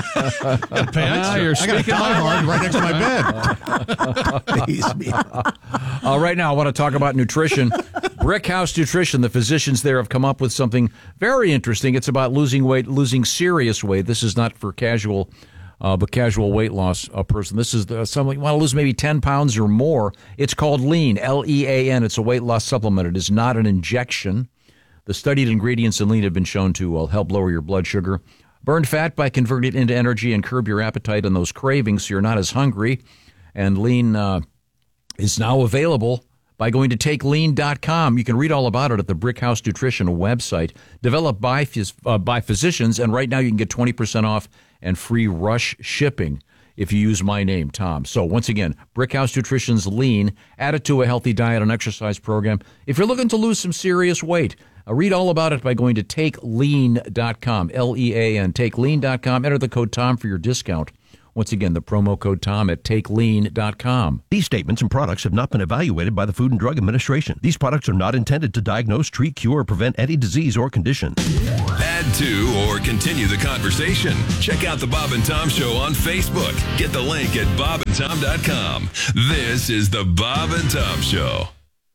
Ah, you're I got a speaking my diehard right next to my bed. Please, me. Uh, right now, I want to talk about nutrition. Brickhouse Nutrition, the physicians there have come up with something very interesting. It's about losing weight, losing serious weight. This is not for casual, uh, but casual weight loss uh, person. This is the, someone want to lose maybe ten pounds or more. It's called Lean, L E A N. It's a weight loss supplement. It is not an injection. The studied ingredients in Lean have been shown to uh, help lower your blood sugar, burn fat by converting it into energy, and curb your appetite and those cravings so you're not as hungry. And Lean uh, is now available by going to take lean dot com. You can read all about it at the Brickhouse Nutrition website, developed by, phys- uh, by physicians, and right now you can get twenty percent off and free rush shipping. if you use my name, Tom. So once again, Brickhouse Nutrition's Lean, add it to a healthy diet and exercise program. If you're looking to lose some serious weight, uh, read all about it by going to take lean dot com, L E A N, take lean dot com. Enter the code Tom for your discount. Once again, the promo code Tom at take lean dot com. These statements and products have not been evaluated by the Food and Drug Administration. These products are not intended to diagnose, treat, cure, or prevent any disease or condition. Add to or continue the conversation. Check out the Bob and Tom Show on Facebook. Get the link at bob and tom dot com. This is the Bob and Tom Show.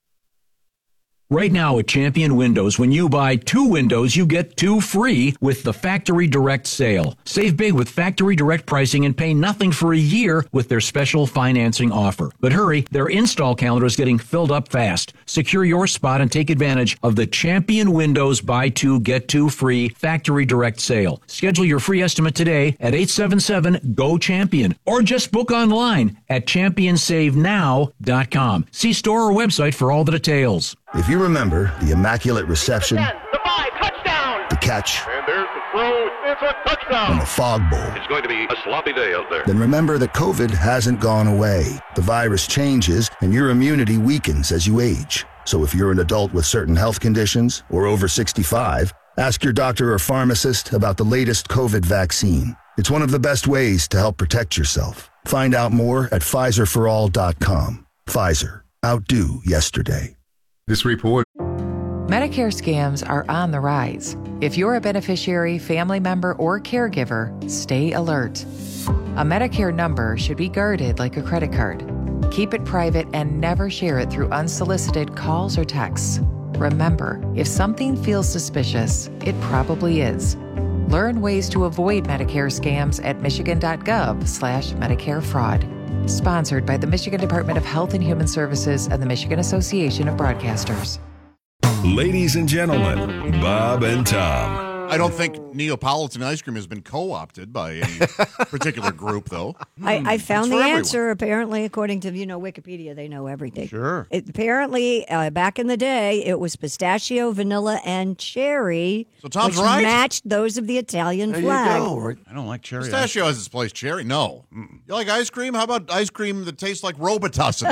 Right now at Champion Windows, when you buy two windows, you get two free with the Factory Direct sale. Save big with Factory Direct pricing and pay nothing for a year with their special financing offer. But hurry, their install calendar is getting filled up fast. Secure your spot and take advantage of the Champion Windows buy two, get two free Factory Direct sale. Schedule your free estimate today at eight seven seven, G O, CHAMPION or just book online at champion save now dot com. See store or website for all the details. If you remember the immaculate reception, ten, the five, touchdown. the catch, And there's the throw. It's a touchdown. and the fog bowl, It's going to be a sloppy day out there. then remember that COVID hasn't gone away. The virus changes and your immunity weakens as you age. So if you're an adult with certain health conditions or over sixty-five, ask your doctor or pharmacist about the latest COVID vaccine. It's one of the best ways to help protect yourself. Find out more at Pfizer for all dot com. Pfizer. Outdo yesterday. This report. Medicare scams are on the rise. If you're a beneficiary, family member, or caregiver, stay alert. A Medicare number should be guarded like a credit card. Keep it private and never share it through unsolicited calls or texts. Remember, if something feels suspicious, it probably is. Learn ways to avoid Medicare scams at michigan.gov slash Medicare fraud. Sponsored by the Michigan Department of Health and Human Services and the Michigan Association of Broadcasters. Ladies and gentlemen, Bob and Tom. I don't think Neapolitan ice cream has been co-opted by any particular group, though. I, I found It's the for everyone. answer. Apparently, according to you know Wikipedia, they know everything. Sure. It, apparently, uh, back in the day, it was pistachio, vanilla, and cherry. So Tom's which right. matched those of the Italian There flag. you go. I don't like cherry. Pistachio has its place. Cherry, no. You like ice cream? How about ice cream that tastes like Robitussin?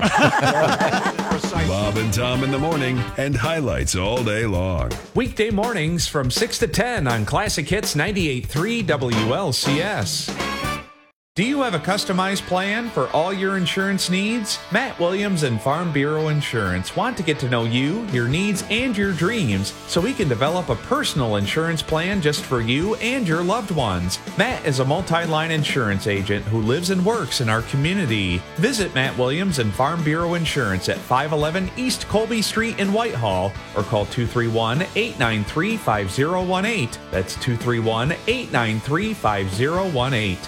Bob and Tom in the morning and highlights all day long. Weekday mornings from six to ten on Classic Hits ninety-eight point three W L C S. Do you have a customized plan for all your insurance needs? Matt Williams and Farm Bureau Insurance want to get to know you, your needs, and your dreams so we can develop a personal insurance plan just for you and your loved ones. Matt is a multi-line insurance agent who lives and works in our community. Visit Matt Williams and Farm Bureau Insurance at five eleven East Colby Street in Whitehall or call two three one, eight nine three, five zero one eight. That's two three one, eight nine three, five zero one eight.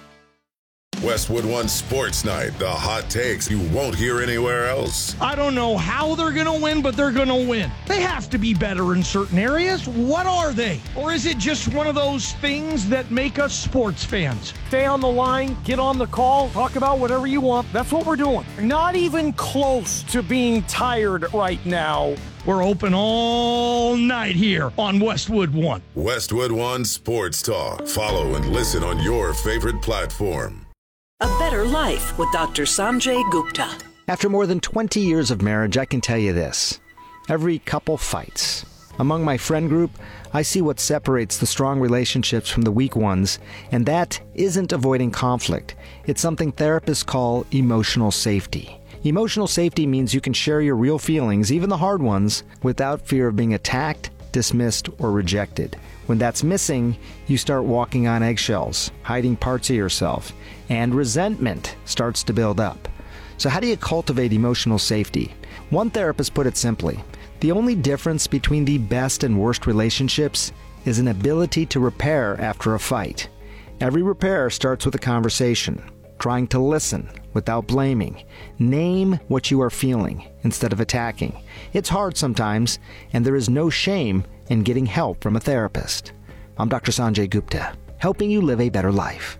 Westwood One Sports Night, the hot takes you won't hear anywhere else. I don't know how they're going to win, but they're going to win. They have to be better in certain areas. What are they? Or is it just one of those things that make us sports fans? Stay on the line, get on the call, talk about whatever you want. That's what we're doing. Not even close to being tired right now. We're open all night here on Westwood One. Westwood One Sports Talk. Follow and listen on your favorite platform. A Better Life with Doctor Sanjay Gupta. After more than twenty years of marriage, I can tell you this. Every couple fights. Among my friend group, I see what separates the strong relationships from the weak ones, and that isn't avoiding conflict. It's something therapists call emotional safety. Emotional safety means you can share your real feelings, even the hard ones, without fear of being attacked, dismissed, or rejected. When that's missing, you start walking on eggshells, hiding parts of yourself, and resentment starts to build up. So how do you cultivate emotional safety? One therapist put it simply: the only difference between the best and worst relationships is an ability to repair after a fight. Every repair starts with a conversation, trying to listen without blaming. Name what you are feeling instead of attacking. It's hard sometimes, and there is no shame in getting help from a therapist. I'm Doctor Sanjay Gupta, helping you live a better life.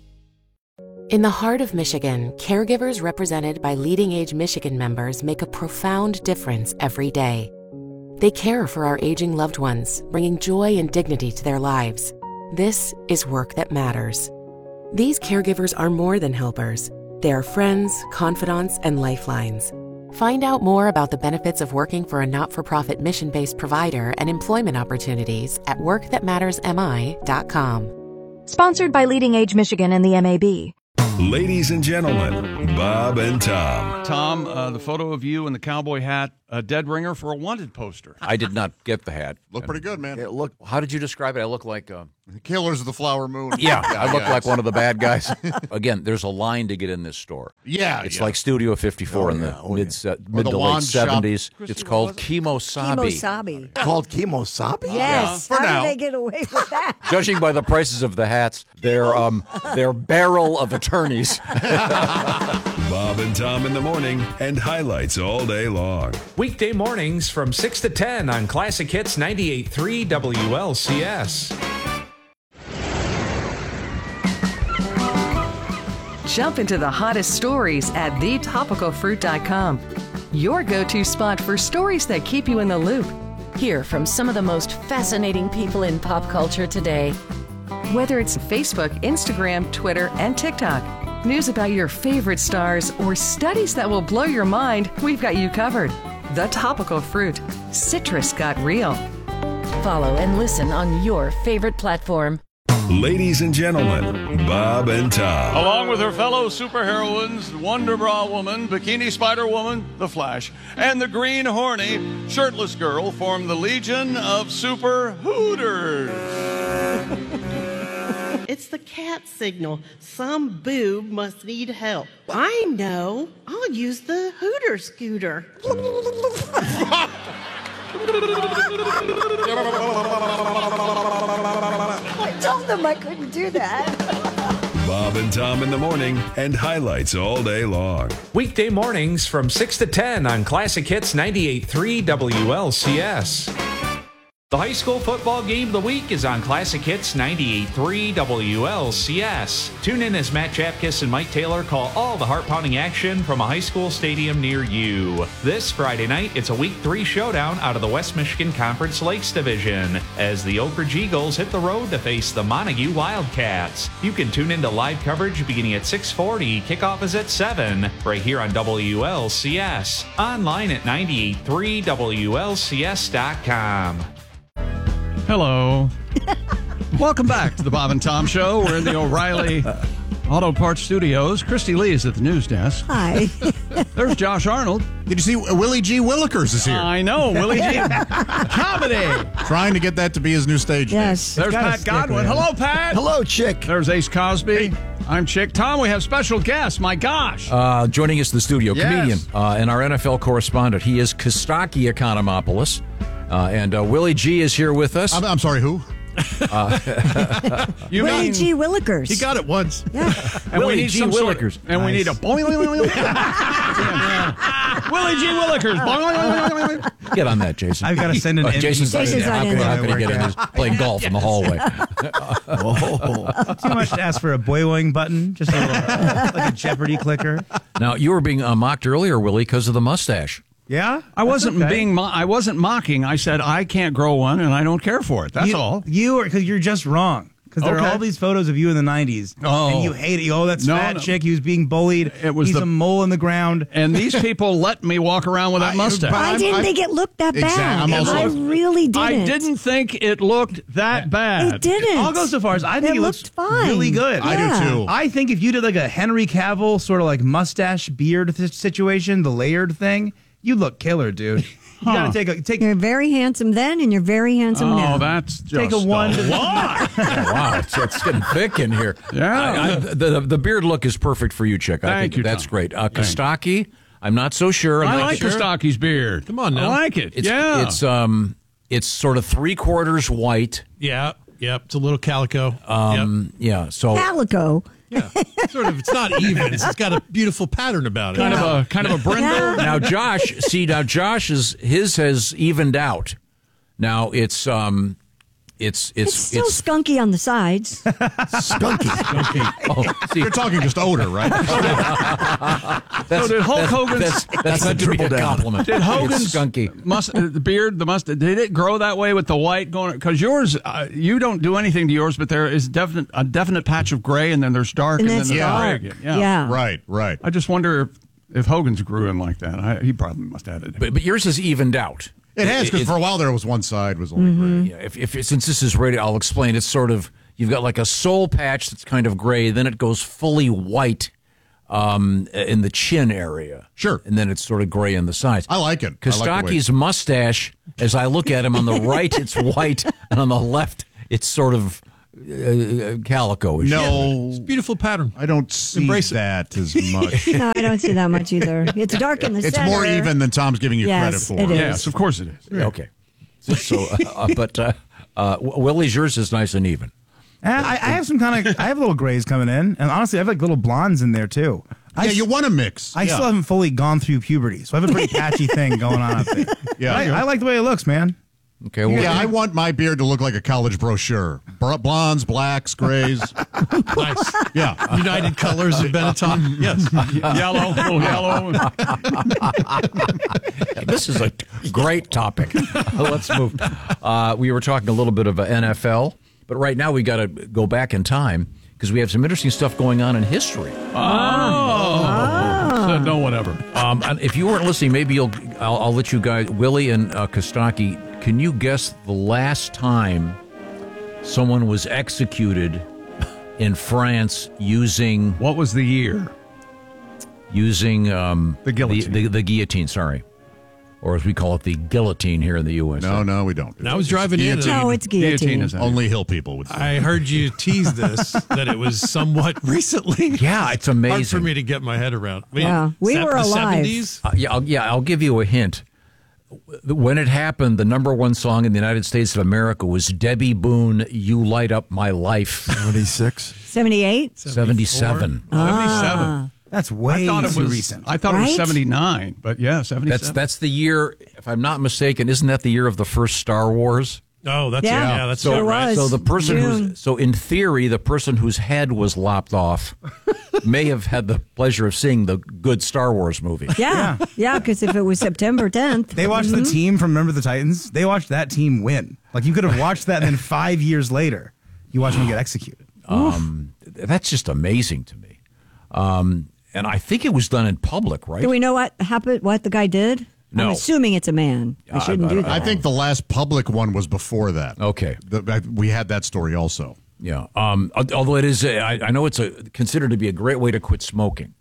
In the heart of Michigan, caregivers represented by Leading Age Michigan members make a profound difference every day. They care for our aging loved ones, bringing joy and dignity to their lives. This is work that matters. These caregivers are more than helpers. They are friends, confidants, and lifelines. Find out more about the benefits of working for a not-for-profit mission-based provider and employment opportunities at work that matters m i dot com. Sponsored by Leading Age Michigan and the M A B. Ladies and gentlemen, Bob and Tom. Tom, uh, the photo of you in the cowboy hat, a dead ringer for a wanted poster. I did not get the hat. Look pretty good, man. It looked. How did you describe it? I look like. Uh, The Killers of the Flower Moon. yeah, I look yeah, like one of the bad guys. Again, there's a line to get in this store. Yeah, it's yeah. like Studio fifty-four Oh, in the yeah. Oh, mid, yeah. uh, mid the to late wand shop. seventies. It's called Kemosabe. Kemosabe. Called Kemosabe? Yes. For How now. did they get away with that? Judging by the prices of the hats, they're um they're barrel of attorneys. Bob and Tom in the morning and highlights all day long. Weekday mornings from six to ten on Classic Hits ninety-eight point three W L C S. Jump into the hottest stories at the topical fruit dot com. Your go-to spot for stories that keep you in the loop. Hear from some of the most fascinating people in pop culture today. Whether it's Facebook, Instagram, Twitter, and TikTok, news about your favorite stars, or studies that will blow your mind, we've got you covered. The Topical Fruit. Citrus got real. Follow and listen on your favorite platform. Ladies and gentlemen, Bob and Tom. Along with her fellow superheroines, Wonder Bra Woman, Bikini Spider Woman, The Flash, and the Green Horny Shirtless Girl form the Legion of Super Hooters. It's the cat signal. Some boob must need help. I know. I'll use the Hooter scooter. I told them I couldn't do that. Bob and Tom in the morning and highlights all day long. Weekday mornings from six to ten on Classic Hits ninety-eight point three W L C S. The high school football game of the week is on Classic Hits ninety-eight point three W L C S. Tune in as Matt Chapkus and Mike Taylor call all the heart-pounding action from a high school stadium near you. This Friday night, it's a Week three showdown out of the West Michigan Conference Lakes Division as the Oak Ridge Eagles hit the road to face the Montague Wildcats. You can tune into live coverage beginning at six forty. Kickoff is at seven, right here on W L C S. Online at ninety-eight point three W L C S dot com. Hello. Welcome back to the Bob and Tom Show. We're in the O'Reilly Auto Parts Studios. Christy Lee is at the news desk. Hi. There's Josh Arnold. Did you see Willie G. Willikers is here? I know. Willie G. Comedy. Trying to get that to be his new stage name. Yes. There's Pat Godwin. Hello, Pat. Hello, Chick. There's Ace Cosby. I'm Chick. Tom, we have special guests. My gosh. Uh, joining us in the studio, Yes. comedian uh, and our N F L correspondent. He is Kostaki Economopoulos. Uh, and uh, Willie G is here with us. I'm, I'm sorry, who? Uh, you Willie mean G. Willikers. He got it once. Yeah. and Willie we need G. some sort- Willikers. and we Nice. need a boing, boing, boing, boing. Willie G. Willikers. Boing, boing, boing, boing, boing. Get on that, Jason. I've got to send an Uh, M V P. Jason's not in Jason's there. not How in can, there. how can he get in? He's playing golf in the hallway. Oh. Too much to ask for a boing button, just a little, like a Jeopardy clicker. Now, you were being uh, mocked earlier, Willie, because of the mustache. Yeah, I wasn't That's okay. being. Mo- I wasn't mocking. I said I can't grow one, and I don't care for it. That's you, all. You are because you're just wrong. Because there Okay. are all these photos of you in the nineties, Oh. and you hate it. Oh, that's No, fat no. chick. He was being bullied. It was He's the- a mole in the ground. And these people let me walk around with that I- mustache. but I I'm- didn't I'm- think it looked that Exactly. bad. I'm also- I really didn't. I didn't think it looked that bad. It didn't. I'll go so far as I think It it, looked looks fine. really good. I Yeah. do too. I think if you did like a Henry Cavill sort of like mustache beard th- situation, the layered thing, you look killer, dude. You Huh. gotta take a take. You're very handsome then, and you're very handsome now. Oh, that's just Take a one to the- lot. Wow, it's, it's getting thick in here. Yeah. I, I, the, the beard look is perfect for you, Chick. I Thank think you, that's Tom. great. Uh, Thank Kostaki, I'm not so sure. I'm I not like sure. Kostaki's beard. Come on now. I like it. It's, yeah. it's um, it's sort of three quarters white. Yeah, yep. It's a little calico. Um, yeah. So Calico. Yeah, sort of. It's not even. It's got a beautiful pattern about it. kind of a kind of a brindle. now Josh, see now Josh is his has evened out. Now it's um, it's It's it's still skunky on the sides. Skunky. Oh, see, You're talking just odor, right? that's, So did Hulk that's, Hogan's- That's, that's meant to be a compliment. Did Hogan's It's skunky? Must, uh, the beard, the must, did it grow that way with the white going? Because yours, uh, you don't do anything to yours, but there is definite a definite patch of gray, and then there's dark, And and, that's then there's dark. gray again. Yeah. Right, right. I just wonder if, if Hogan's grew in like that. I, he probably must have had it. But, but yours is evened out. It has, because It- for a while there was one side was only Mm-hmm. gray. Yeah, if, if since this is radio, I'll explain. It's sort of you've got like a soul patch that's kind of gray, then it goes fully white um, in the chin area. Sure, and then it's sort of gray on the sides. I like it. I like the way- Kostaki's mustache, as I look at him, on the right it's white, and on the left it's sort of uh, calico-ish. No, It's a beautiful pattern. I don't see Embrace it. that as much. No, I don't see that much either. It's dark in the It's center. more even than Tom's giving you Yes, credit for. it is. Yes, of course it is. Okay. So, so uh, uh, but uh, uh, Willie's, yours is nice and even. And I, I have some kind of I have little grays coming in, and honestly, I have like little blondes in there too. I Yeah, s- you want to mix. I yeah. still haven't fully gone through puberty, so I have a pretty patchy thing going on up there. Yeah. But I, I like the way it looks, man. Okay. Well, Yeah, I want my beard to look like a college brochure. Br- Blondes, blacks, grays. Nice. Yeah. United Colors of Benetton. Yes. Yellow, little yellow. This is a great topic. Let's move. Uh, we were talking a little bit of N F L, but right now we got to go back in time because we have some interesting stuff going on in history. Oh. So, no, whatever. Um, and if you weren't listening, maybe you'll. I'll, I'll let you guys, Willie and uh, Kostaki. Can you guess the last time someone was executed in France using What was the year? using um, The guillotine. The, the, the guillotine, sorry, or as we call it, the guillotine here in the U S. No, no, we don't. And I was driving in. Guillotine. No, it's guillotine. is Only hill people would say. I heard you tease this, that it was somewhat recently. Yeah, it's Hard amazing. for me to get my head around. I mean, Yeah, we se- were the alive. seventies? Uh, yeah, I'll, yeah, I'll give you a hint. When it happened, the number one song in the United States of America was Debbie Boone, "You Light Up My Life." seventy-six. seventy-eight? seventy-seven. seventy-seven. That's way I thought it too was recent. I thought it was Right? seventy-nine, but yeah, seventy-seven. That's that's the year, if I'm not mistaken. Isn't that the year of the first Star Wars? Oh, that's Yeah. yeah, that's Sure about right. was. So the person June. who's so in theory, the person whose head was lopped off may have had the pleasure of seeing the good Star Wars movie. Yeah, yeah, because if it was September tenth. They watched the team from Remember the Titans. They watched that team win. Like you could have watched that, and then five years later, you watch them get executed. Um, that's just amazing to me. Um, and I think it was done in public, right? Do we know what happened, what the guy did? No. I'm assuming it's a man. I I- shouldn't I- do I that. I think the last public one was before that. Okay. The, I- we had that story also. Yeah. Um, al- although it is, a, I, I know it's a, considered to be a great way to quit smoking.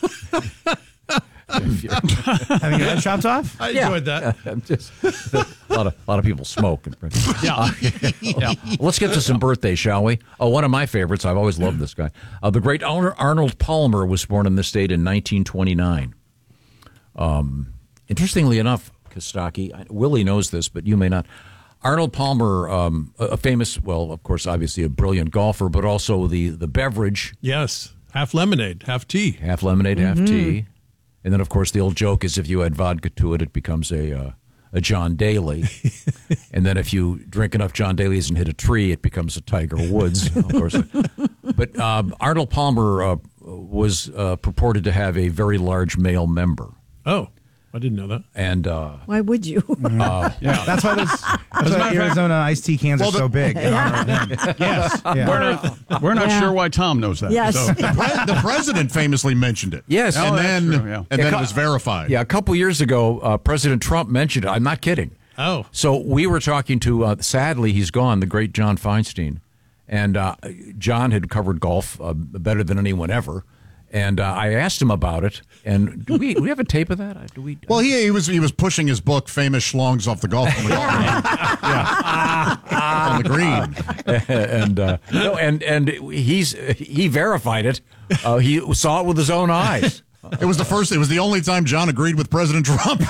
If you're- Having your head chopped off? I Yeah. enjoyed that. I'm just, a lot of a lot of people smoke. Yeah. Yeah. Let's get to some birthdays, shall we? Oh, one of my favorites. I've always loved this guy. Uh, the great Ar- Arnold Palmer was born in this state in nineteen twenty-nine. Um, interestingly enough, Kostaki, I- Willie knows this, but you may not. Arnold Palmer, um, a, a famous, well, of course, obviously a brilliant golfer, but also the the beverage, Yes. Half lemonade, half tea. half lemonade, half Mm-hmm. tea, and then of course the old joke is if you add vodka to it, it becomes a uh, a John Daly, and then if you drink enough John Dalys and hit a tree, it becomes a Tiger Woods, of course. But um, Arnold Palmer uh, was uh, purported to have a very large male member, Oh, I didn't know that. and uh, Why would you? uh, Yeah. That's why those that's why Arizona iced tea cans are so big. in honor of him. Yes. Yeah. We're not, we're not Yeah. sure why Tom knows that. Yes. So. The, pre- the president famously mentioned it. Yes. and Oh, that's then true, yeah. and Yeah, then co- it was verified. yeah, a couple years ago, uh, President Trump mentioned it. I'm not kidding. Oh. So we were talking to, uh, sadly, he's gone, the great John Feinstein. And uh, John had covered golf uh, better than anyone ever. And uh, I asked him about it. And do we, do we have a tape of that? Uh, Do we? Well, he, he was he was pushing his book, "Famous Schlongs Off the Golf on the, golf yeah. on the green." and uh, no, and and he's he verified it. Uh, he saw it with his own eyes. It was the first. It was the only time John agreed with President Trump.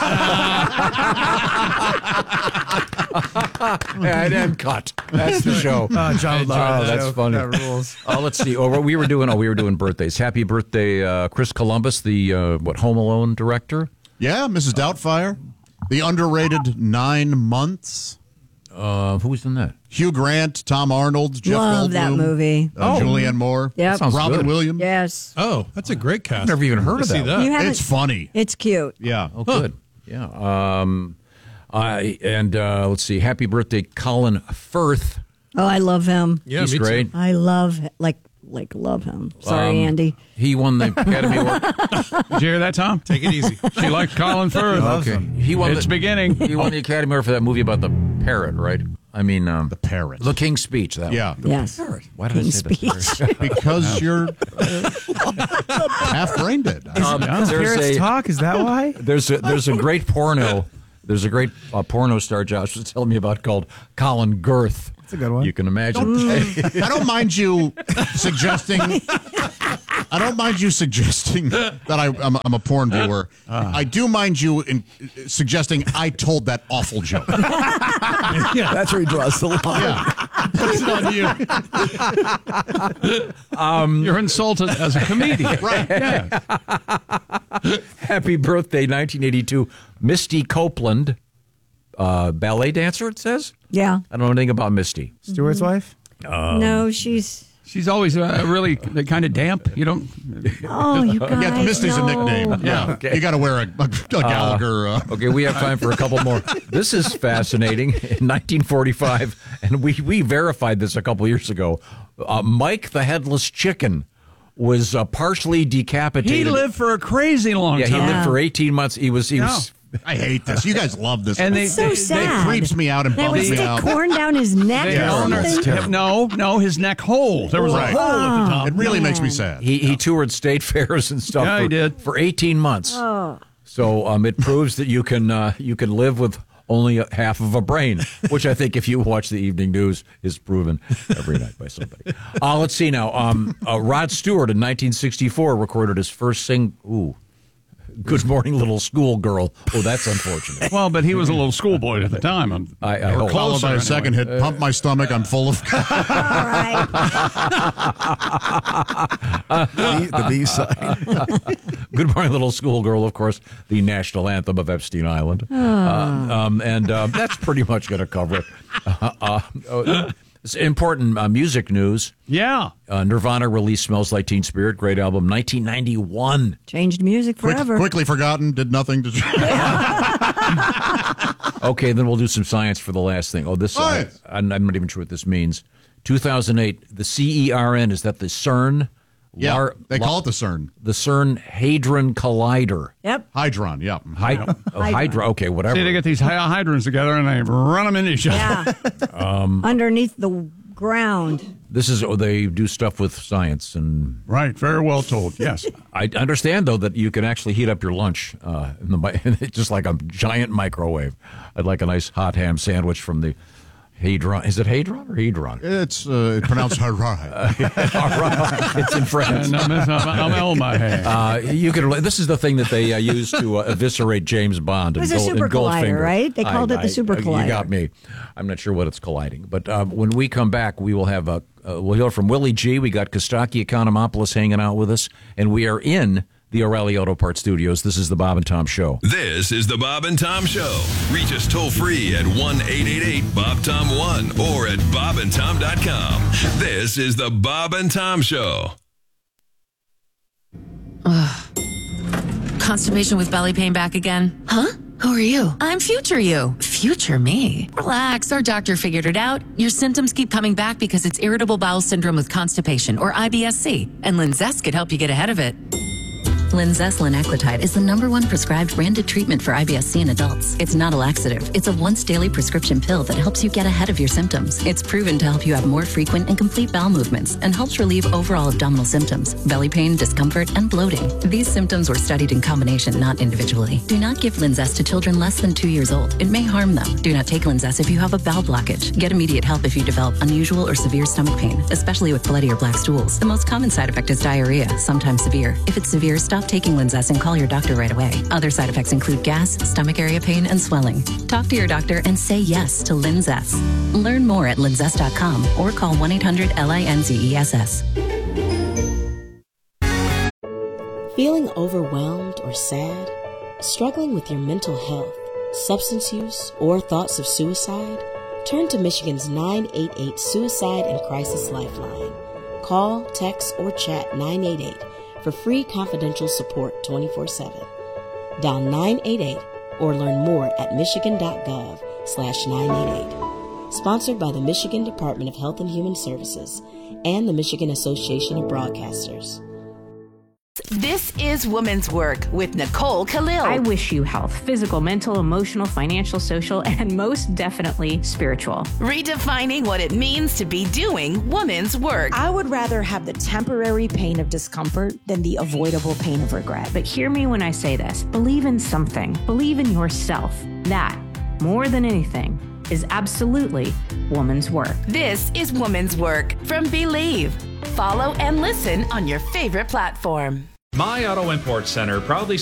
and, and cut. That's the show. Oh, John Oh, loved that that's show. funny. That rules. Oh, let's see. Oh, we were doing. Oh, we were doing birthdays. Happy birthday, uh, Chris Columbus, the uh, what Home Alone director. Yeah, Missus Doubtfire, the underrated Nine Months. Uh, who was in that? Hugh Grant, Tom Arnold, Jeff Love Goldblum, that movie. uh, Oh. Julianne Moore, Yep. Sounds Robin good. Williams. Yes. Oh, that's a great cast. I've never even heard I of see that. that. You haven't- It's funny. It's cute. Yeah. Oh, good. Yeah. Um, I and uh, let's see. Happy birthday, Colin Firth. Oh, I love him. Yeah, He's me too. great. I love like like love him. Sorry, Um, Andy. He won the Academy Award. Did you hear that, Tom? Take it easy. She liked Colin Firth. Okay. He won It's the, beginning. He won the Academy Award for that movie about the parrot, right? I mean, um, The Parrot. The King's Speech. That Yeah. one. Yes. Why did King's I say Speech. that? Because you're uh, half brain dead. Um, there's Parrots a talk. Is that why? there's a there's a great porno. There's a great uh, porno star Josh was telling me about called Colin Girth. That's a good one. You can imagine. I don't mind you suggesting. I don't mind you suggesting that I, I'm, I'm a porn viewer. I do mind you in, suggesting I told that awful joke. That's where he draws the line. Yeah, that's on you. You're insulted as a comedian. Right. Yeah. Happy birthday, nineteen eighty-two, Misty Copeland, uh, ballet dancer. It says. Yeah. I don't know anything about Misty. Stewart's wife? Um, No, she's. She's always uh, really kind of damp. You don't. Oh, you guys. Yeah, Misty's no. a nickname. Yeah, Okay. you got to wear a, a, a Gallagher. Uh, Okay, we have time for a couple more. This is fascinating. In nineteen forty-five, and we, we verified this a couple years ago, uh, Mike the Headless Chicken was uh, partially decapitated. He lived for a crazy long Yeah, he time. lived for eighteen months. He was he was. I hate this. You guys love this. And they- It's so they- sad. It creeps me out and They would bums me stick out. corn down his neck They or own something. her- no, no, his neck hole. There was Right. a hole at the top. It really makes me man. sad. He he toured state fairs and stuff. Yeah, for, he did. for eighteen months. Oh. So um, it proves that you can uh, you can live with only a half of a brain, which I think if you watch the evening news is proven every night by somebody. Uh, let's see now. Um, uh, Rod Stewart in nineteen sixty-four recorded his first sing. Ooh, Good Morning Little Schoolgirl. Oh, that's unfortunate. Well, but he was a little schoolboy at the time. I'm, I, I or hope. Followed by a closer, second anyway. hit. Pump my stomach. I'm full of. All right. The, the B side. Good Morning Little Schoolgirl, of course, the national anthem of Epstein Island. Uh, um, and uh, that's pretty much going to cover it. Uh, uh, uh, it's important uh, music news. Yeah. Uh, Nirvana released Smells Like Teen Spirit, great album, nineteen ninety-one. Changed music Quick, forever. quickly forgotten. Did nothing to. Okay, then we'll do some science for the last thing. Oh, this, I, Science. I'm I'm not even sure what this means. two thousand eight, the C E R N, is that the CERN? Yeah, Lar- they La- call it the CERN. The CERN Hadron Collider. Yep. Hydron. Yeah. Hy- oh, Hydra. Okay, whatever. See, they get these hy- hydrants together and they run them into each other. Yeah. Um, Underneath the ground. this is, oh, they do stuff with science and Right. Very well told. Yes. I understand, though, that you can actually heat up your lunch uh, in the mi- just like a giant microwave. I'd like a nice hot ham sandwich from the Hadron. Is it Hadron or Hadron? It's uh, pronounced Hydron. It's in French. And I'm, I'm, I'm El Mahe. Uh, you can. This is the thing that they uh, use to uh, eviscerate James Bond. It was and a Gold, super and Goldfinger. collider, right? They called it the super You collider. got me. I'm not sure what it's colliding, but uh, when we come back, we will have a. Uh, we'll hear from Willie G. We got Kostaki Economopoulos hanging out with us, and we are in the O'Reilly Auto Parts Studios. This is the Bob and Tom Show. This is the Bob and Tom Show. Reach us toll free at one eight eight eight Bob Tom one or at bob and tom dot com. This is the Bob and Tom Show. Ugh. Constipation with belly pain back again? Huh? Who are you? I'm future you. Future me? Relax, our doctor figured it out. Your symptoms keep coming back because it's irritable bowel syndrome with constipation, or I B S C, and Linzess could help you get ahead of it. Linzess linaclotide is the number one prescribed branded treatment for I B S C in adults. It's not a laxative. It's a once daily prescription pill that helps you get ahead of your symptoms. It's proven to help you have more frequent and complete bowel movements and helps relieve overall abdominal symptoms, belly pain, discomfort, and bloating. These symptoms were studied in combination, not individually. Do not give Linzess to children less than two years old. It may harm them. Do not take Linzess if you have a bowel blockage. Get immediate help if you develop unusual or severe stomach pain, especially with bloody or black stools. The most common side effect is diarrhea, sometimes severe. If it's severe, stop taking Linzess and call your doctor right away. Other side effects include gas, stomach area pain, and swelling. Talk to your doctor and say yes to Linzess. Learn more at linzess dot com or call one eight hundred L I N Z E S S. Feeling overwhelmed or sad? Struggling with your mental health, substance use, or thoughts of suicide? Turn to Michigan's nine eight eight Suicide and Crisis Lifeline. Call, text, or chat nine eight eight for free confidential support twenty-four seven. Dial nine eight eight or learn more at michigan.gov slash 988. Sponsored by the Michigan Department of Health and Human Services and the Michigan Association of Broadcasters. This is Woman's Work with Nicole Khalil. I wish you health, physical, mental, emotional, financial, social, and most definitely spiritual. Redefining what it means to be doing woman's work. I would rather have the temporary pain of discomfort than the avoidable pain of regret. But hear me when I say this. Believe in something. Believe in yourself. That, more than anything, is absolutely woman's work. This is Woman's Work from Believe. Follow and listen on your favorite platform. My Auto Import Center proudly